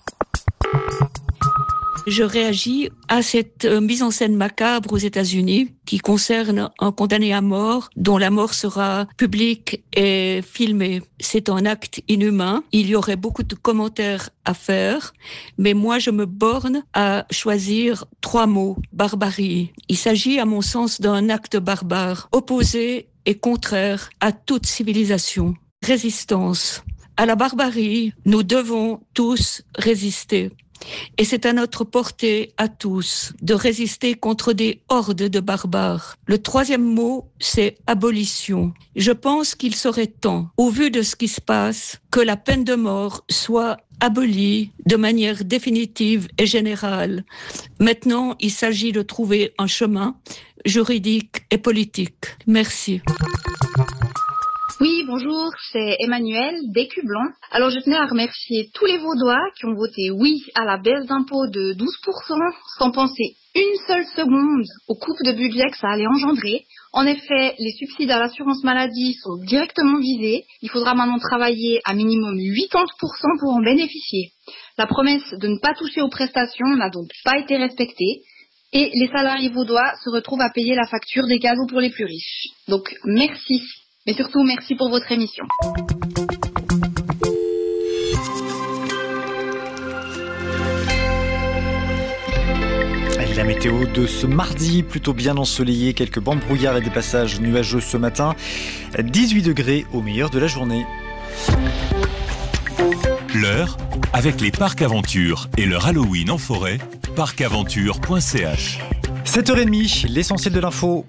Je réagis à cette mise en scène macabre aux États-Unis qui concerne un condamné à mort dont la mort sera publique et filmée. C'est un acte inhumain. Il y aurait beaucoup de commentaires à faire, mais moi je me borne à choisir 3 mots. Barbarie. Il s'agit à mon sens d'un acte barbare, opposé et contraire à toute civilisation. Résistance. À la barbarie, nous devons tous résister. Et c'est à notre portée, à tous, de résister contre des hordes de barbares. Le 3e mot, c'est abolition. Je pense qu'il serait temps, au vu de ce qui se passe, que la peine de mort soit abolie de manière définitive et générale. Maintenant, il s'agit de trouver un chemin juridique et politique. Merci. Oui, bonjour, c'est Emmanuel d'Écu-Blanc. Alors je tenais à remercier tous les Vaudois qui ont voté oui à la baisse d'impôt de 12%, sans penser une seule seconde aux coupes de budget que ça allait engendrer. En effet, les subsides à l'assurance maladie sont directement visés. Il faudra maintenant travailler à minimum 80% pour en bénéficier. La promesse de ne pas toucher aux prestations n'a donc pas été respectée. et les salariés vaudois se retrouvent à payer la facture des cadeaux pour les plus riches. Donc merci, mais surtout merci pour votre émission. La météo de ce mardi, plutôt bien ensoleillé, quelques bancs de brouillard et des passages nuageux ce matin. 18 degrés au meilleur de la journée. L'heure, avec les parcs Aventure et leur Halloween en forêt, parcaventure.ch. 7h30, l'essentiel de l'info.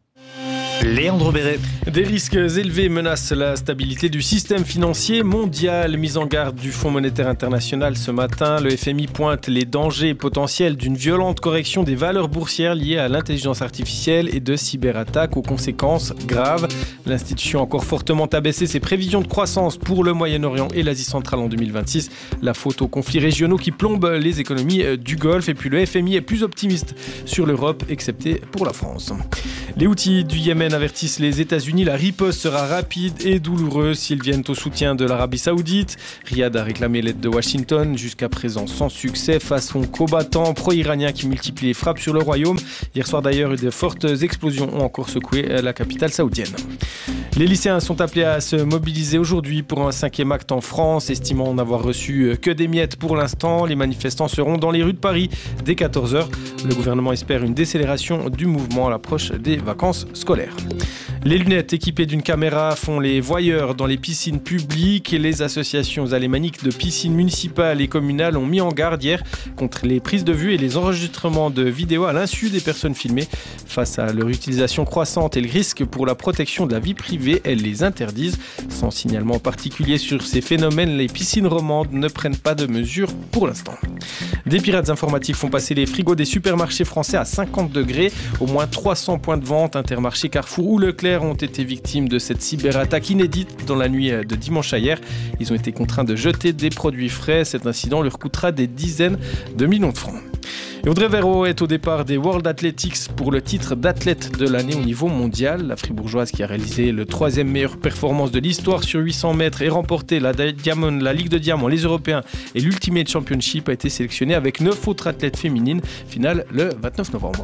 Léandre Béret. Des risques élevés menacent la stabilité du système financier mondial. Mise en garde du Fonds monétaire international ce matin, le FMI pointe les dangers potentiels d'une violente correction des valeurs boursières liées à l'intelligence artificielle et de cyberattaques aux conséquences graves. L'institution a encore fortement abaissé ses prévisions de croissance pour le Moyen-Orient et l'Asie centrale en 2026. La faute aux conflits régionaux qui plombent les économies du Golfe. Et puis le FMI est plus optimiste sur l'Europe, excepté pour la France. Les Houthis du Yémen avertissent les États-Unis, la riposte sera rapide et douloureuse s'ils viennent au soutien de l'Arabie Saoudite. Riyad a réclamé l'aide de Washington, jusqu'à présent sans succès face aux combattants pro-iraniens qui multiplient les frappes sur le royaume. Hier soir d'ailleurs, de fortes explosions ont encore secoué la capitale saoudienne. Les lycéens sont appelés à se mobiliser aujourd'hui pour un 5e acte en France, estimant n'avoir reçu que des miettes pour l'instant. Les manifestants seront dans les rues de Paris dès 14h. Le gouvernement espère une décélération du mouvement à l'approche des vacances scolaires. Les lunettes équipées d'une caméra font les voyeurs dans les piscines publiques et les associations alémaniques de piscines municipales et communales ont mis en garde hier contre les prises de vue et les enregistrements de vidéos à l'insu des personnes filmées. Face à leur utilisation croissante et le risque pour la protection de la vie privée, elles les interdisent. Sans signalement particulier sur ces phénomènes, les piscines romandes ne prennent pas de mesures pour l'instant. Des pirates informatiques font passer les frigos des supermarchés français à 50 degrés. Au moins 300 points de vente, Intermarché, Carrefour ou Leclerc ont été victimes de cette cyberattaque inédite dans la nuit de dimanche à hier. Ils ont été contraints de jeter des produits frais. Cet incident leur coûtera des dizaines de millions de francs. Et Audrey Verreau est au départ des World Athletics pour le titre d'athlète de l'année au niveau mondial. La Fribourgeoise qui a réalisé le 3e meilleure performance de l'histoire sur 800 mètres et remporté la Ligue de Diamant, les Européens et l'Ultimate Championship a été sélectionnée avec 9 autres athlètes féminines. Finale le 29 novembre.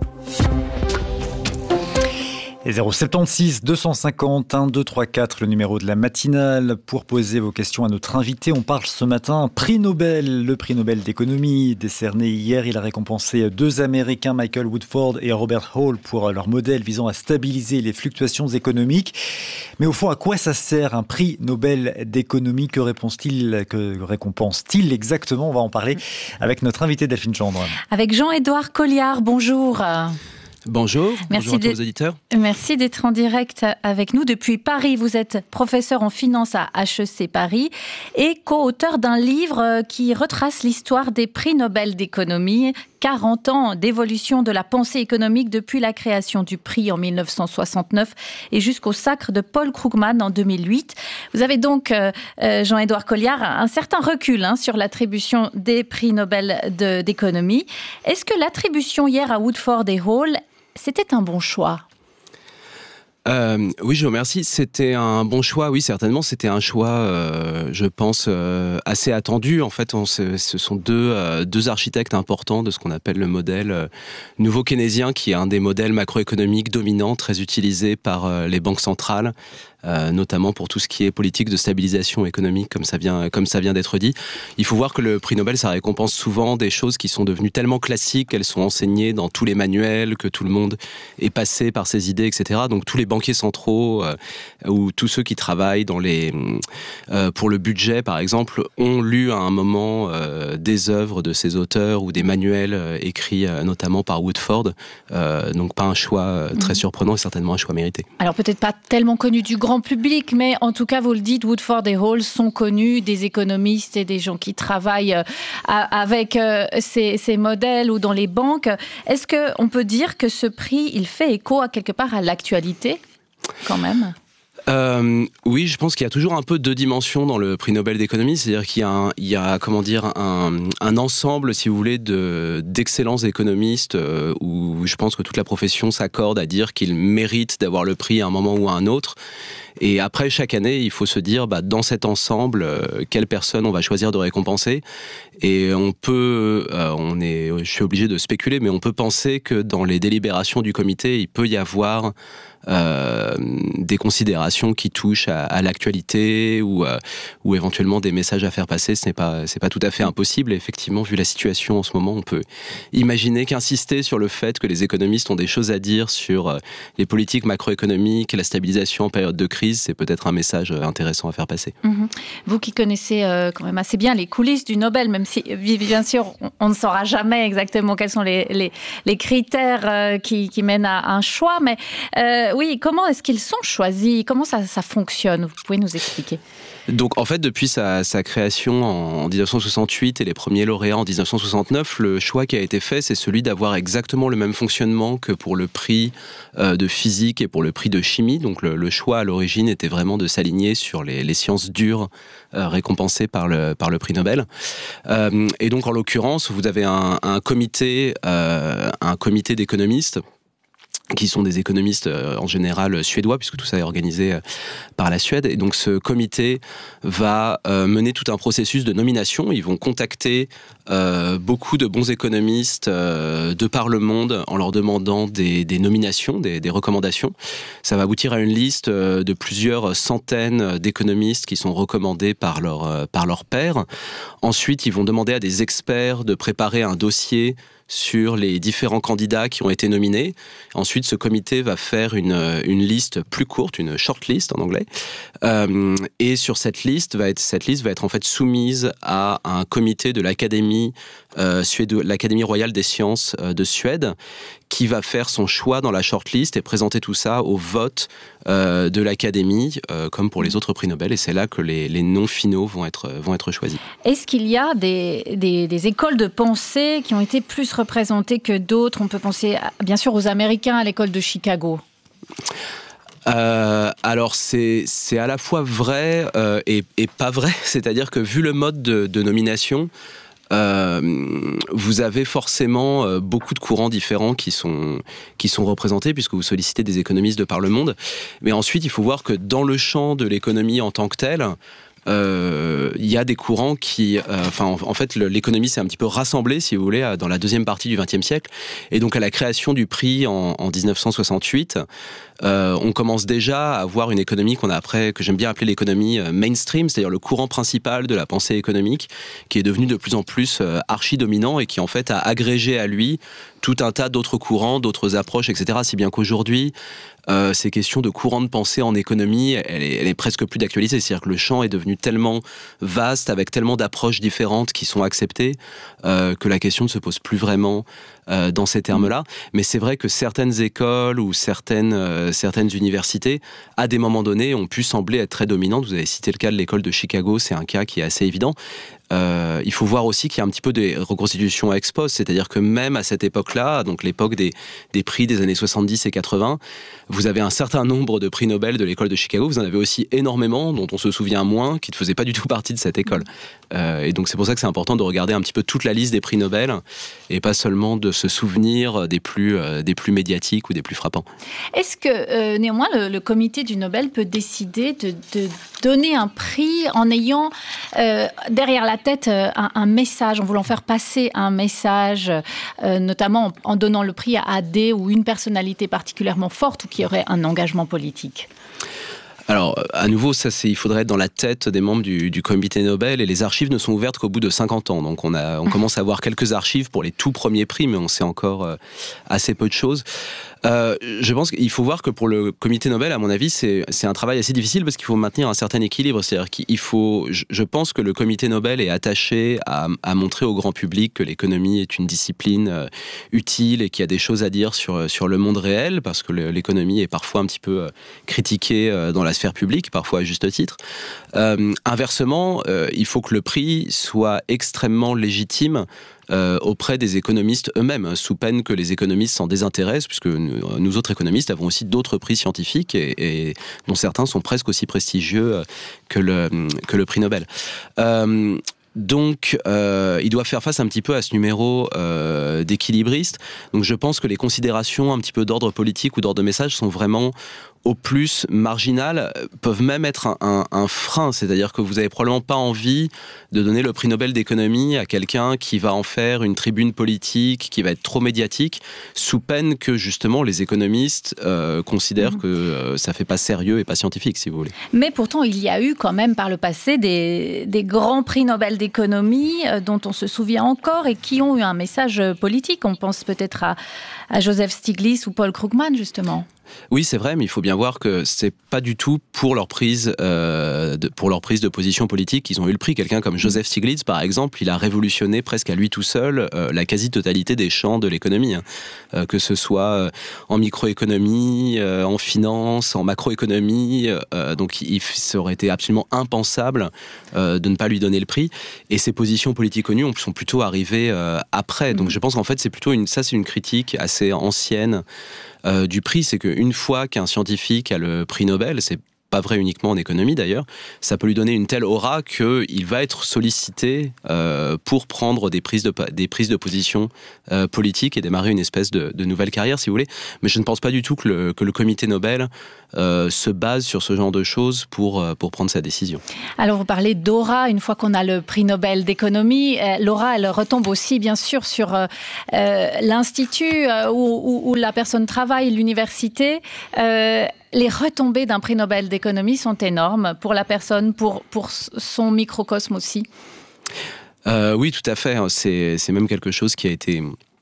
Et 076 250 1234, le numéro de la matinale pour poser vos questions à notre invité. On parle ce matin prix Nobel, le prix Nobel d'économie décerné hier. Il a récompensé 2 Américains, Michael Woodford et Robert Hall, pour leur modèle visant à stabiliser les fluctuations économiques. Mais au fond, à quoi ça sert un prix Nobel d'économie? Que récompense-t-il exactement? On va en parler avec notre invité Delphine Gendre. Avec Jean-Édouard Colliard, bonjour. Bonjour, bonjour à tous vos auditeurs. Merci d'être en direct avec nous depuis Paris. Vous êtes professeur en finance à HEC Paris et co-auteur d'un livre qui retrace l'histoire des prix Nobel d'économie. 40 ans d'évolution de la pensée économique depuis la création du prix en 1969 et jusqu'au sacre de Paul Krugman en 2008. Vous avez donc, Jean-Édouard Colliard, un certain recul sur l'attribution des prix Nobel d'économie. Est-ce que l'attribution hier à Woodford et Hall, c'était un bon choix ? Oui, je vous remercie. C'était un bon choix, oui, certainement. C'était un choix, je pense, assez attendu. En fait, ce sont deux architectes importants de ce qu'on appelle le modèle nouveau keynésien, qui est un des modèles macroéconomiques dominants, très utilisés par les banques centrales, notamment pour tout ce qui est politique de stabilisation économique, comme ça vient d'être dit. Il faut voir que le prix Nobel, ça récompense souvent des choses qui sont devenues tellement classiques, qu'elles sont enseignées dans tous les manuels, que tout le monde est passé par ces idées, etc. Donc tous les banquiers centraux ou tous ceux qui travaillent pour le budget, par exemple, ont lu à un moment des œuvres de ces auteurs ou des manuels écrits notamment par Woodford. Donc pas un choix très surprenant et certainement un choix mérité. Alors peut-être pas tellement connu du grand public, mais en tout cas, vous le dites, Woodford et Hall sont connus des économistes et des gens qui travaillent avec ces modèles ou dans les banques. Est-ce qu'on peut dire que ce prix, il fait écho quelque part à l'actualité, quand même ? Oui, je pense qu'il y a toujours un peu deux dimensions dans le prix Nobel d'économie, c'est-à-dire qu'il y a comment dire, un ensemble, si vous voulez, d'excellents économistes où je pense que toute la profession s'accorde à dire qu'ils méritent d'avoir le prix à un moment ou à un autre. Et après, chaque année, il faut se dire, dans cet ensemble, quelle personne on va choisir de récompenser. Et on peut, je suis obligé de spéculer, mais on peut penser que dans les délibérations du comité, il peut y avoir des considérations qui touchent à l'actualité ou éventuellement des messages à faire passer. C'est pas tout à fait impossible. Et effectivement, vu la situation en ce moment, on peut imaginer qu'insister sur le fait que les économistes ont des choses à dire sur les politiques macroéconomiques et la stabilisation en période de crise, c'est peut-être un message intéressant à faire passer. Vous qui connaissez quand même assez bien les coulisses du Nobel, même si bien sûr on ne saura jamais exactement quels sont les critères qui mènent à un choix, mais oui, comment est-ce qu'ils sont choisis? Comment ça fonctionne? Vous pouvez nous expliquer? Donc en fait, depuis sa création en 1968 et les premiers lauréats en 1969, le choix qui a été fait, c'est celui d'avoir exactement le même fonctionnement que pour le prix de physique et pour le prix de chimie. Donc le choix à l'origine était vraiment de s'aligner sur les sciences dures récompensées par le prix Nobel. Et donc en l'occurrence, vous avez un comité d'économistes qui sont des économistes en général suédois, puisque tout ça est organisé par la Suède. Et donc ce comité va mener tout un processus de nomination. Ils vont contacter beaucoup de bons économistes de par le monde en leur demandant des nominations, des recommandations. Ça va aboutir à une liste de plusieurs centaines d'économistes qui sont recommandés par leur pairs. Ensuite, ils vont demander à des experts de préparer un dossier sur les différents candidats qui ont été nominés. Ensuite, ce comité va faire une liste plus courte, une shortlist en anglais. Et sur cette liste va être en fait soumise à un comité de l'Académie l'Académie royale des sciences de Suède, qui va faire son choix dans la shortlist et présenter tout ça au vote de l'Académie, comme pour les autres prix Nobel. Et c'est là que les noms finaux vont être choisis. Est-ce qu'il y a des écoles de pensée qui ont été plus représentées que d'autres? On peut penser bien sûr aux Américains, à l'école de Chicago. Alors c'est à la fois vrai et pas vrai. C'est-à-dire que vu le mode de nomination, vous avez forcément beaucoup de courants différents qui sont représentés, puisque vous sollicitez des économistes de par le monde. Mais ensuite, il faut voir que dans le champ de l'économie en tant que tel, il y a des courants qui... en fait, l'économie s'est un petit peu rassemblée, si vous voulez, dans la deuxième partie du XXe siècle. Et donc, à la création du prix en 1968, on commence déjà à avoir une économie que j'aime bien appeler l'économie mainstream, c'est-à-dire le courant principal de la pensée économique, qui est devenu de plus en plus archi-dominant et qui, en fait, a agrégé à lui tout un tas d'autres courants, d'autres approches, etc. Si bien qu'aujourd'hui, ces questions de courant de pensée en économie, elle est presque plus d'actualité. C'est-à-dire que le champ est devenu tellement vaste, avec tellement d'approches différentes qui sont acceptées, que la question ne se pose plus vraiment dans ces termes-là. Mais c'est vrai que certaines écoles ou certaines universités, à des moments donnés, ont pu sembler être très dominantes. Vous avez cité le cas de l'école de Chicago, c'est un cas qui est assez évident. Il faut voir aussi qu'il y a un petit peu des reconstitutions ex post, c'est-à-dire que même à cette époque-là, donc l'époque des prix des années 70 et 80, vous avez un certain nombre de prix Nobel de l'école de Chicago, vous en avez aussi énormément, dont on se souvient moins, qui ne faisaient pas du tout partie de cette école. Et donc c'est pour ça que c'est important de regarder un petit peu toute la liste des prix Nobel, et pas seulement de se souvenir des plus médiatiques ou des plus frappants. Est-ce que néanmoins le comité du Nobel peut décider de donner un prix en ayant derrière la tête un message, en voulant faire passer un message, notamment en donnant le prix à des ou une personnalité particulièrement forte ou qui aurait un engagement politique? Alors, à nouveau, il faudrait être dans la tête des membres du comité Nobel, et les archives ne sont ouvertes qu'au bout de 50 ans. Donc, on commence à avoir quelques archives pour les tout premiers prix, mais on sait encore assez peu de choses. Je pense qu'il faut voir que pour le comité Nobel, à mon avis, c'est un travail assez difficile parce qu'il faut maintenir un certain équilibre. C'est-à-dire qu'il faut, je pense que le comité Nobel est attaché à montrer au grand public que l'économie est une discipline utile et qu'il y a des choses à dire sur le monde réel, parce que l'économie est parfois un petit peu critiquée dans la sphère publique, parfois à juste titre. Inversement, il faut que le prix soit extrêmement légitime auprès des économistes eux-mêmes, sous peine que les économistes s'en désintéressent, puisque nous autres économistes avons aussi d'autres prix scientifiques et dont certains sont presque aussi prestigieux que le prix Nobel. Donc, il doit faire face un petit peu à ce numéro d'équilibriste. Donc, je pense que les considérations un petit peu d'ordre politique ou d'ordre de message sont vraiment au plus marginales, peuvent même être un frein. C'est-à-dire que vous n'avez probablement pas envie de donner le prix Nobel d'économie à quelqu'un qui va en faire une tribune politique, qui va être trop médiatique, sous peine que justement les économistes considèrent que ça fait pas sérieux et pas scientifique, si vous voulez. Mais pourtant, il y a eu quand même par le passé des grands prix Nobel d'économie dont on se souvient encore et qui ont eu un message politique. On pense peut-être à Joseph Stiglitz ou Paul Krugman, justement. Oui, c'est vrai, mais il faut bien voir que c'est pas du tout pour leur prise de position politique qu'ils ont eu le prix. Quelqu'un comme Joseph Stiglitz, par exemple, il a révolutionné presque à lui tout seul la quasi-totalité des champs de l'économie, que ce soit en microéconomie, en finance, en macroéconomie. Donc, ça aurait été absolument impensable de ne pas lui donner le prix. Et ses positions politiques connues sont plutôt arrivées après. Donc, je pense qu'en fait, c'est une critique assez ancienne du prix, c'est qu'une fois qu'un scientifique a le prix Nobel, c'est pas vrai uniquement en économie d'ailleurs, ça peut lui donner une telle aura qu'il va être sollicité pour prendre des prises de position politiques et démarrer une espèce de nouvelle carrière, si vous voulez. Mais je ne pense pas du tout que le comité Nobel se base sur ce genre de choses pour prendre sa décision. Alors vous parlez d'aura, une fois qu'on a le prix Nobel d'économie, l'aura elle retombe aussi bien sûr sur l'institut où la personne travaille, l'université. Les retombées d'un prix Nobel d'économie sont énormes pour la personne, pour son microcosme aussi. Oui, tout à fait. C'est même quelque chose qui a été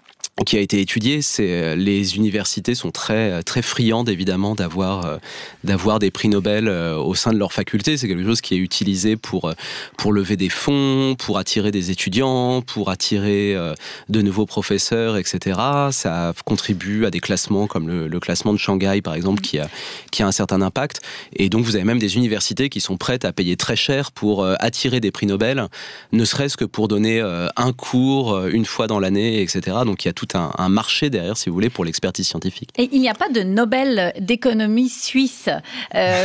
étudié. Les universités sont très très friandes évidemment d'avoir des prix Nobel au sein de leur faculté. C'est quelque chose qui est utilisé pour lever des fonds, pour attirer des étudiants, pour attirer de nouveaux professeurs, etc. Ça contribue à des classements comme le classement de Shanghai par exemple qui a un certain impact. Et donc vous avez même des universités qui sont prêtes à payer très cher pour attirer des prix Nobel, ne serait-ce que pour donner un cours une fois dans l'année, etc. Donc il y a tout un marché derrière, si vous voulez, pour l'expertise scientifique. Et il n'y a pas de Nobel d'économie suisse. Pourquoi ?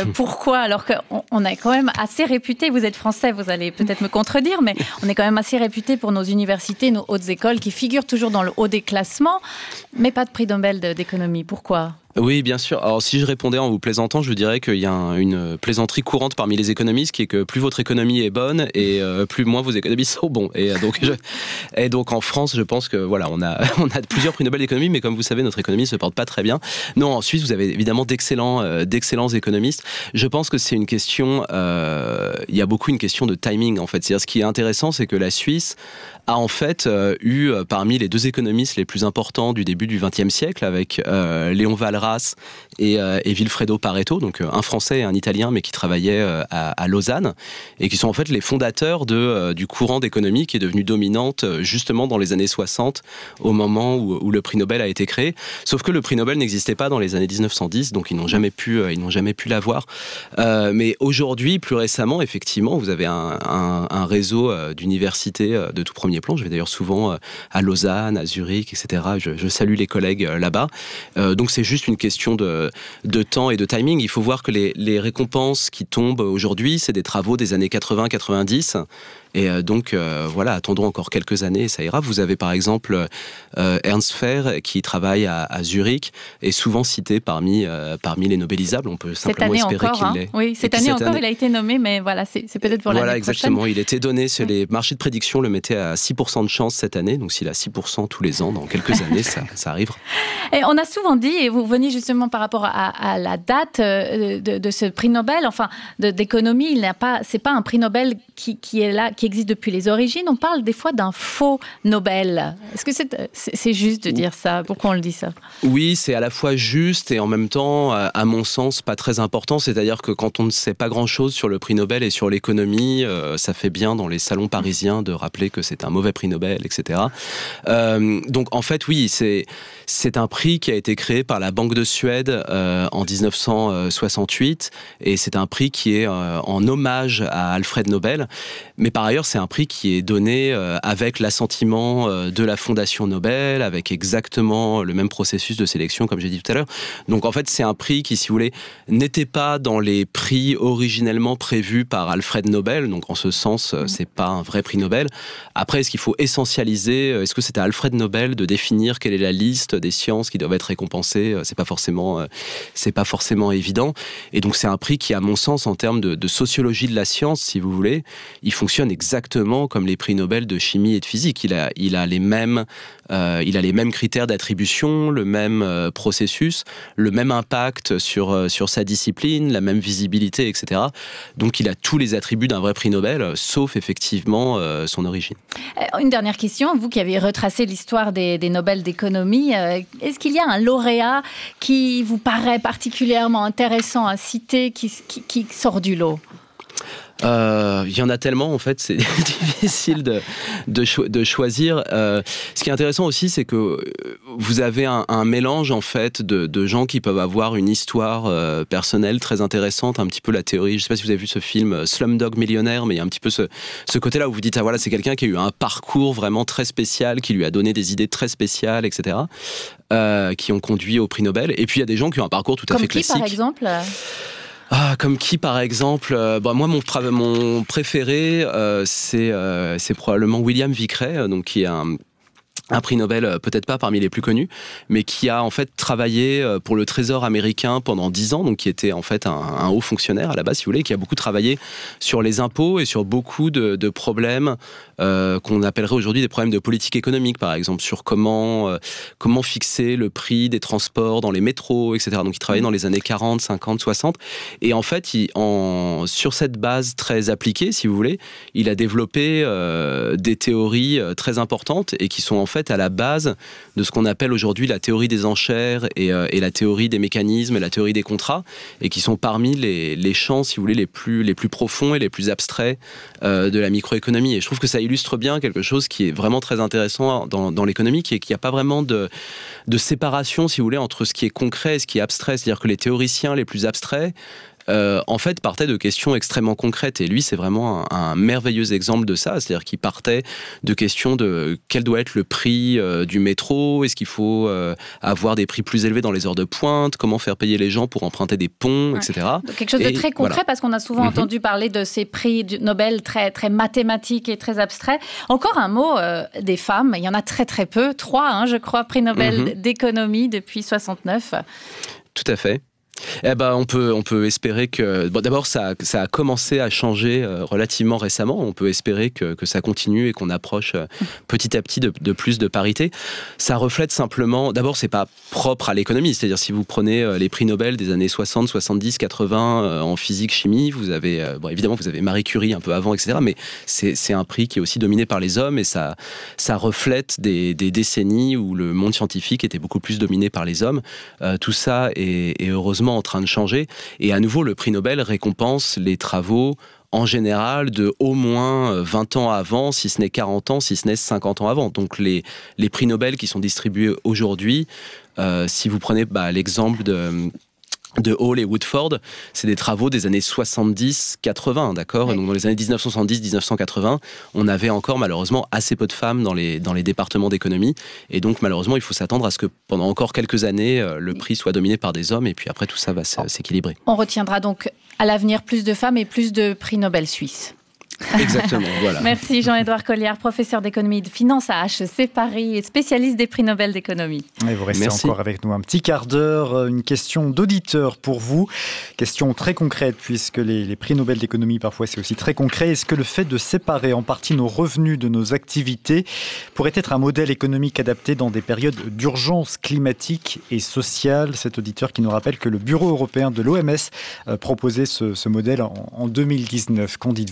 Alors qu'on est quand même assez réputé, vous êtes français, vous allez peut-être me contredire, mais on est quand même assez réputé pour nos universités, nos hautes écoles qui figurent toujours dans le haut des classements, mais pas de prix Nobel d'économie. Pourquoi ? Oui, bien sûr. Alors, si je répondais en vous plaisantant, je vous dirais qu'il y a une plaisanterie courante parmi les économistes qui est que plus votre économie est bonne et plus moins vos économistes sont bons. Et donc en France, je pense que voilà, on a plusieurs prix Nobel d'économie, mais comme vous savez, notre économie se porte pas très bien. Non, en Suisse, vous avez évidemment d'excellents économistes. Je pense que c'est une question, il y a beaucoup une question de timing en fait. C'est-à-dire, ce qui est intéressant, c'est que la Suisse a en fait eu parmi les deux économistes les plus importants du début du XXe siècle, avec Léon Walras et Vilfredo Pareto, donc un Français et un Italien, mais qui travaillaient à Lausanne, et qui sont en fait les fondateurs du courant d'économie qui est devenu dominante justement dans les années 60, au moment où le prix Nobel a été créé. Sauf que le prix Nobel n'existait pas dans les années 1910, donc ils n'ont jamais pu l'avoir. Mais aujourd'hui, plus récemment, effectivement, vous avez un réseau d'universités de tout premier plan. Je vais d'ailleurs souvent à Lausanne, à Zurich, etc. Je salue les collègues là-bas. Donc c'est juste une question de temps et de timing. Il faut voir que les récompenses qui tombent aujourd'hui, c'est des travaux des années 80-90. Et donc, voilà, attendons encore quelques années et ça ira. Vous avez par exemple Ernst Fehr qui travaille à Zurich, est souvent cité parmi les Nobelisables. On peut simplement espérer qu'il l'est. Oui, cette année encore, il a été nommé, mais voilà, c'est peut-être pour l'année prochaine. Voilà, exactement. Il était donné, sur les marchés de prédiction le mettaient à 6% de chance cette année. Donc, s'il a 6% tous les ans, dans quelques années, ça arrivera. Et on a souvent dit, et vous veniez justement par rapport à la date de ce prix Nobel, enfin, d'économie, c'est pas un prix Nobel qui est là, qui existe depuis les origines. On parle des fois d'un faux Nobel. Est-ce que c'est juste de dire ça ? Pourquoi on le dit ça ? Oui, c'est à la fois juste et en même temps, à mon sens, pas très important. C'est-à-dire que quand on ne sait pas grand-chose sur le prix Nobel et sur l'économie, ça fait bien dans les salons parisiens de rappeler que c'est un mauvais prix Nobel, etc. Donc en fait, oui, c'est un prix qui a été créé par la Banque Banque de Suède en 1968, et c'est un prix qui est en hommage à Alfred Nobel. Mais par ailleurs, c'est un prix qui est donné avec l'assentiment de la Fondation Nobel, avec exactement le même processus de sélection, comme j'ai dit tout à l'heure. Donc en fait, c'est un prix qui, si vous voulez, n'était pas dans les prix originellement prévus par Alfred Nobel. Donc en ce sens, c'est pas un vrai prix Nobel. Après, est-ce qu'il faut essentialiser? Est-ce que c'est à Alfred Nobel de définir quelle est la liste des sciences qui doivent être récompensées? C'est pas forcément évident. Et donc c'est un prix qui, à mon sens, en termes de sociologie de la science, si vous voulez, il fonctionne exactement comme les prix Nobel de chimie et de physique. Il a les mêmes critères d'attribution, le même processus, le même impact sur sa discipline, la même visibilité, etc. Donc il a tous les attributs d'un vrai prix Nobel, sauf effectivement son origine. Une dernière question, vous qui avez retracé l'histoire des Nobel d'économie, est-ce qu'il y a un lauréat qui vous paraît particulièrement intéressant à citer, qui sort du lot ? Il y en a tellement, en fait, c'est difficile de choisir. Ce qui est intéressant aussi, c'est que vous avez un mélange, en fait, de gens qui peuvent avoir une histoire personnelle très intéressante, un petit peu la théorie. Je ne sais pas si vous avez vu ce film Slumdog Millionnaire, mais il y a un petit peu ce côté-là où vous dites, ah voilà, c'est quelqu'un qui a eu un parcours vraiment très spécial, qui lui a donné des idées très spéciales, etc., qui ont conduit au prix Nobel. Et puis il y a des gens qui ont un parcours tout à fait classique. Comme qui, par exemple ? Comme qui, par exemple? Moi, mon préféré, c'est probablement William Vickrey, donc qui est un prix Nobel, peut-être pas parmi les plus connus, mais qui a en fait travaillé pour le Trésor américain pendant 10 ans, donc qui était en fait un haut fonctionnaire à la base, si vous voulez, qui a beaucoup travaillé sur les impôts et sur beaucoup de problèmes qu'on appellerait aujourd'hui des problèmes de politique économique, par exemple, sur comment fixer le prix des transports dans les métros, etc. Donc il travaillait dans les années 40, 50, 60, et en fait, sur cette base très appliquée, si vous voulez, il a développé des théories très importantes et qui sont en fait à la base de ce qu'on appelle aujourd'hui la théorie des enchères et la théorie des mécanismes et la théorie des contrats, et qui sont parmi les champs, si vous voulez, les plus profonds et les plus abstraits de la microéconomie. Et je trouve que ça illustre bien quelque chose qui est vraiment très intéressant dans l'économie, qui est qu'il n'y a pas vraiment de séparation, si vous voulez, entre ce qui est concret et ce qui est abstrait. C'est-à-dire que les théoriciens les plus abstraits en fait, partait de questions extrêmement concrètes. Et lui, c'est vraiment un merveilleux exemple de ça. C'est-à-dire qu'il partait de questions de quel doit être le prix du métro, est-ce qu'il faut avoir des prix plus élevés dans les heures de pointe, comment faire payer les gens pour emprunter des ponts, etc. Donc, quelque chose de très concret, voilà. Parce qu'on a souvent entendu parler de ces prix Nobel très, très mathématiques et très abstraits. Encore un mot des femmes. Il y en a très, très peu. 3, je crois, prix Nobel d'économie depuis 69. Tout à fait. On peut espérer que... Bon, d'abord, ça a commencé à changer relativement récemment. On peut espérer que ça continue et qu'on approche petit à petit de plus de parité. Ça reflète simplement... D'abord, c'est pas propre à l'économie. C'est-à-dire, si vous prenez les prix Nobel des années 60, 70, 80 en physique, chimie, vous avez... évidemment, vous avez Marie Curie un peu avant, etc. Mais c'est un prix qui est aussi dominé par les hommes, et ça reflète des décennies où le monde scientifique était beaucoup plus dominé par les hommes. Tout ça est heureusement en train de changer, et à nouveau le prix Nobel récompense les travaux en général de au moins 20 ans avant, si ce n'est 40 ans, si ce n'est 50 ans avant. Donc les prix Nobel qui sont distribués aujourd'hui, si vous prenez l'exemple de Hall et Woodford, c'est des travaux des années 70-80, d'accord ? Oui. Donc dans les années 1970-1980, on avait encore malheureusement assez peu de femmes dans les départements d'économie, et donc malheureusement il faut s'attendre à ce que pendant encore quelques années le prix soit dominé par des hommes, et puis après tout ça va s'équilibrer. On retiendra donc à l'avenir plus de femmes et plus de prix Nobel suisses. Exactement, voilà. Merci Jean-Édouard Colliard, professeur d'économie et de finance à HEC Paris et spécialiste des prix Nobel d'économie. Et vous restez encore avec nous un petit quart d'heure. Une question d'auditeur pour vous. Question très concrète, puisque les prix Nobel d'économie, parfois c'est aussi très concret. Est-ce que le fait de séparer en partie nos revenus de nos activités pourrait être un modèle économique adapté dans des périodes d'urgence climatique et sociale ? Cet auditeur qui nous rappelle que le Bureau européen de l'OMS proposait ce modèle en 2019. Qu'en dites-vous ?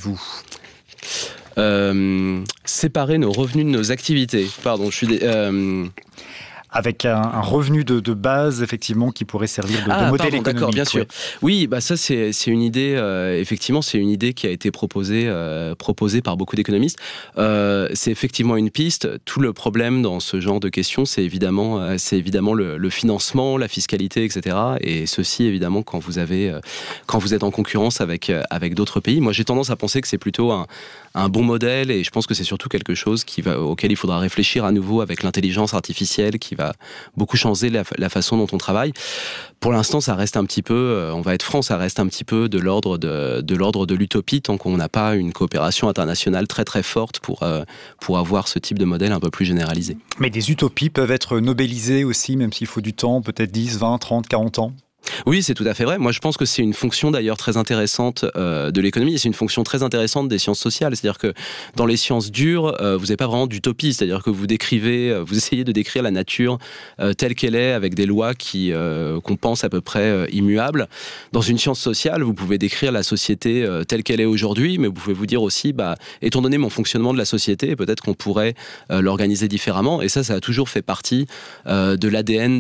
Séparer nos revenus de nos activités. Pardon, Avec un revenu de base, effectivement, qui pourrait servir de modèle économique. D'accord, bien sûr. Oui, ça c'est une idée, effectivement, c'est une idée qui a été proposée par beaucoup d'économistes. C'est effectivement une piste. Tout le problème dans ce genre de questions, c'est évidemment le financement, la fiscalité, etc. Et ceci, évidemment, quand vous êtes en concurrence avec d'autres pays. Moi, j'ai tendance à penser que c'est plutôt un bon modèle, et je pense que c'est surtout quelque chose auquel il faudra réfléchir à nouveau avec l'intelligence artificielle qui va beaucoup changer la façon dont on travaille. Pour l'instant, ça reste un petit peu, on va être franc, ça reste un petit peu de l'ordre de l'utopie tant qu'on n'a pas une coopération internationale très très forte pour avoir ce type de modèle un peu plus généralisé. Mais des utopies peuvent être nobélisées aussi, même s'il faut du temps, peut-être 10, 20, 30, 40 ans. Oui, c'est tout à fait vrai. Moi, je pense que c'est une fonction d'ailleurs très intéressante de l'économie, et c'est une fonction très intéressante des sciences sociales. C'est-à-dire que dans les sciences dures, vous n'avez pas vraiment d'utopie. C'est-à-dire que vous essayez de décrire la nature telle qu'elle est, avec des lois qu'on pense à peu près immuables. Dans une science sociale, vous pouvez décrire la société telle qu'elle est aujourd'hui, mais vous pouvez vous dire aussi, étant donné mon fonctionnement de la société, peut-être qu'on pourrait l'organiser différemment. Et ça a toujours fait partie de l'ADN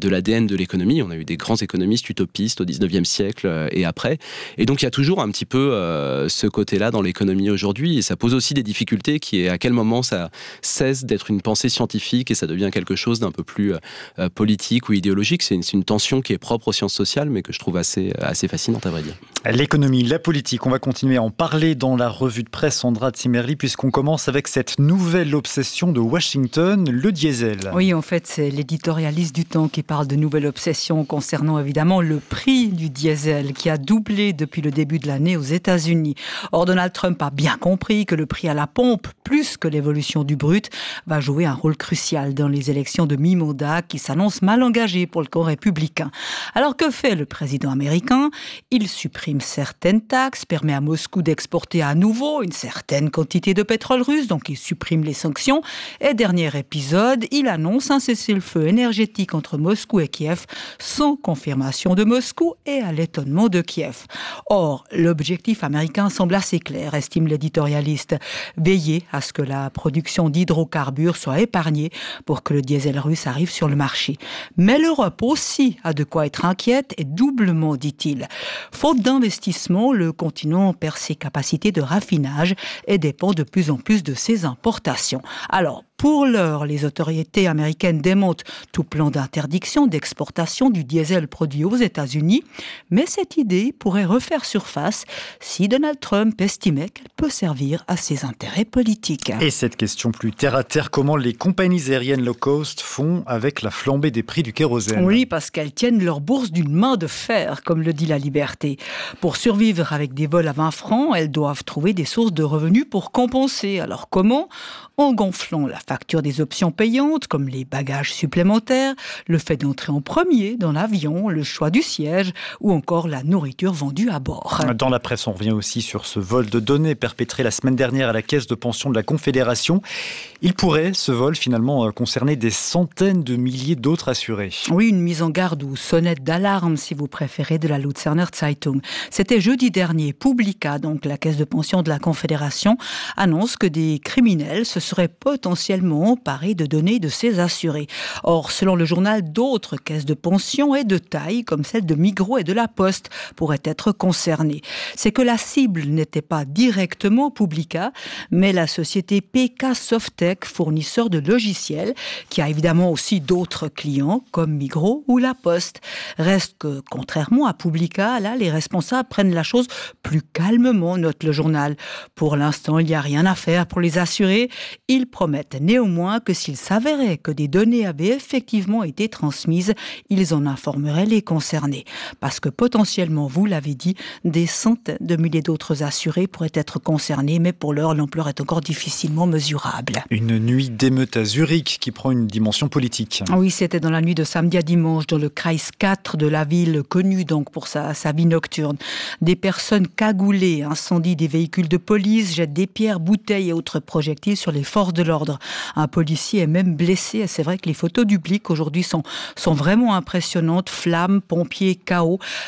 de l'économie. On a eu des grands économistes utopistes au 19e siècle et après. Et donc il y a toujours un petit peu ce côté-là dans l'économie aujourd'hui, et ça pose aussi des difficultés qui est à quel moment ça cesse d'être une pensée scientifique et ça devient quelque chose d'un peu plus politique ou idéologique. C'est une tension qui est propre aux sciences sociales, mais que je trouve assez fascinante à vrai dire. L'économie, la politique, on va continuer à en parler dans la revue de presse Sandra Zimmerli, puisqu'on commence avec cette nouvelle obsession de Washington, le diesel. Oui, en fait, c'est l'éditorialiste du Temps qui parle de nouvelle obsession concernant évidemment le prix du diesel qui a doublé depuis le début de l'année aux États-Unis. Or, Donald Trump a bien compris que le prix à la pompe, plus que l'évolution du brut, va jouer un rôle crucial dans les élections de mi-mandat qui s'annoncent mal engagées pour le camp républicain. Alors que fait le président américain ? Il supprime certaines taxes, permet à Moscou d'exporter à nouveau une certaine quantité de pétrole russe, donc il supprime les sanctions. Et dernier épisode, il annonce un cessez-le-feu énergétique entre Moscou et Kiev sans confirmation de Moscou et à l'étonnement de Kiev. Or, l'objectif américain semble assez clair, estime l'éditorialiste. Veiller à ce que la production d'hydrocarbures soit épargnée pour que le diesel russe arrive sur le marché. Mais l'Europe aussi a de quoi être inquiète et doublement, dit-il. Faute d'investissement, le continent perd ses capacités de raffinage et dépend de plus en plus de ses importations. Alors, pour l'heure, les autorités américaines démontent tout plan d'interdiction d'exportation du diesel produit aux États-Unis, mais cette idée pourrait refaire surface si Donald Trump estimait qu'elle peut servir à ses intérêts politiques. Et cette question plus terre-à-terre, comment les compagnies aériennes low cost font avec la flambée des prix du kérosène ? Oui, parce qu'elles tiennent leur bourse d'une main de fer, comme le dit La Liberté. Pour survivre avec des vols à 20 francs, elles doivent trouver des sources de revenus pour compenser. Alors comment ? En gonflant la facture des options payantes, comme les bagages supplémentaires, le fait d'entrer en premier dans l'avion, le choix du siège ou encore la nourriture vendue à bord. Dans la presse, on revient aussi sur ce vol de données perpétré la semaine dernière à la caisse de pension de la Confédération. Il pourrait, ce vol, finalement, concerner des centaines de milliers d'autres assurés. Oui, une mise en garde ou sonnette d'alarme, si vous préférez, de la Luzerner Zeitung. C'était jeudi dernier. Publica, donc la caisse de pension de la Confédération, annonce que des criminels se seraient potentiellement emparés de données de ces assurés. Or, selon le journal, d'autres caisses de pension et de taille, comme celle de Migros et de La Poste, pourraient être concernées. C'est que la cible n'était pas directement Publica, mais la société PK Softec, fournisseur de logiciels, qui a évidemment aussi d'autres clients, comme Migros ou La Poste. Reste que, contrairement à Publica, là, les responsables prennent la chose plus calmement, note le journal. Pour l'instant, il n'y a rien à faire pour les assurés. Ils promettent néanmoins que s'il s'avérait que des données avaient effectivement été transmises, ils en informeraient les concernés. Parce que potentiellement, vous l'avez dit, des centaines de milliers d'autres assurés pourraient être concernés, mais pour l'heure, l'ampleur est encore difficilement mesurable. Une nuit d'émeute à Zurich qui prend une dimension politique. Oui, c'était dans la nuit de samedi à dimanche, dans le Kreis 4 de la ville, connue donc pour sa vie nocturne. Des personnes cagoulées incendient des véhicules de police, jettent des pierres, bouteilles et autres projectiles sur les forces de l'ordre. Un policier est même blessé, et c'est vrai que les photos du Blick aujourd'hui sont vraiment impressionnantes. Flammes, pompiers, chaos. La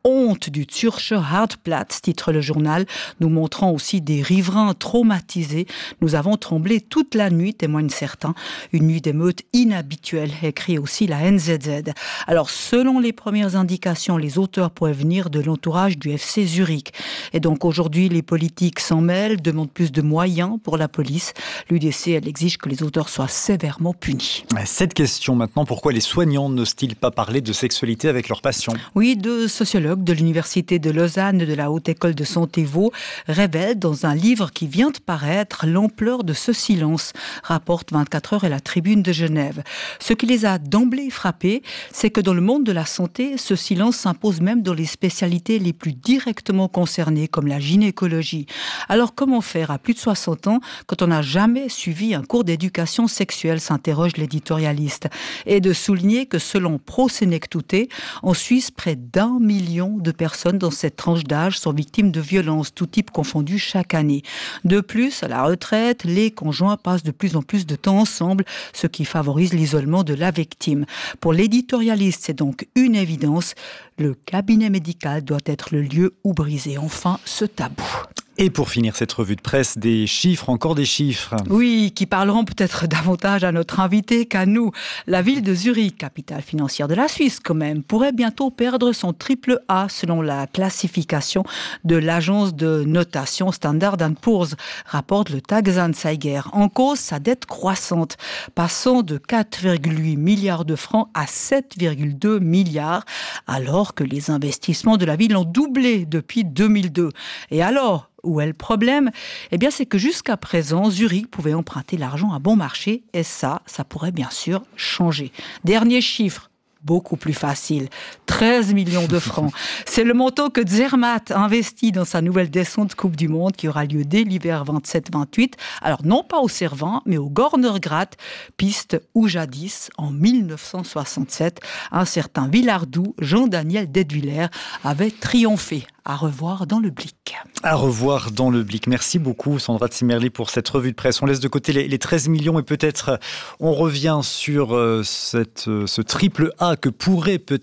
honte du Zürcher Hartplatz, titre le journal, nous montrant aussi des riverains traumatisés. Nous avons tremblé toute la nuit, témoignent certains. Une nuit d'émeute inhabituelle, écrit aussi la NZZ. Alors, selon les premières indications, les auteurs pourraient venir de l'entourage du FC Zurich. Et donc aujourd'hui, les politiques s'en mêlent, demandent plus de moyens pour la police. L'UDC, elle exige que les auteurs soient sévèrement punis. Cette question maintenant, pourquoi les soignants n'osent-ils pas parler de sexualité avec leurs patients ? Oui, deux sociologues de l'Université de Lausanne et de la Haute École de Santé Vaud révèlent dans un livre qui vient de paraître l'ampleur de ce silence, rapporte 24 heures et la Tribune de Genève. Ce qui les a d'emblée frappés, c'est que dans le monde de la santé, ce silence s'impose même dans les spécialités les plus directement concernées, comme la gynécologie. Alors comment faire à plus de 60 ans quand on n'a jamais suivi un cours d'éducation sexuelle, s'interroge l'éditorialiste. Et de souligner que selon ProSenectute, en Suisse, près d'1 million de personnes dans cette tranche d'âge sont victimes de violences, tout type confondu chaque année. De plus, à la retraite, les conjoints passent de plus en plus de temps ensemble, ce qui favorise l'isolement de la victime. Pour l'éditorialiste, c'est donc une évidence, le cabinet médical doit être le lieu où briser enfin ce tabou. Et pour finir cette revue de presse, des chiffres, encore des chiffres. Oui, qui parleront peut-être davantage à notre invité qu'à nous. La ville de Zurich, capitale financière de la Suisse quand même, pourrait bientôt perdre son triple A selon la classification de l'agence de notation Standard & Poor's, rapporte le Tages-Anzeiger. En cause, sa dette croissante, passant de 4,8 milliards de francs à 7,2 milliards, alors que les investissements de la ville ont doublé depuis 2002. Et alors, où est le problème ? Eh bien, c'est que jusqu'à présent, Zurich pouvait emprunter l'argent à bon marché et ça pourrait bien sûr changer. Dernier chiffre, beaucoup plus facile, 13 millions de francs. C'est le montant que Zermatt investit dans sa nouvelle descente Coupe du Monde qui aura lieu dès l'hiver 27-28. Alors, non pas au Cervin, mais au Gornergrat, piste où jadis, en 1967, un certain Villardou, Jean-Daniel Detwiller, avait triomphé. À revoir dans le Blick. À revoir dans le Blick. Merci beaucoup Sandra Zimmerli pour cette revue de presse. On laisse de côté les 13 millions et peut-être on revient sur ce triple A que pourrait peut-être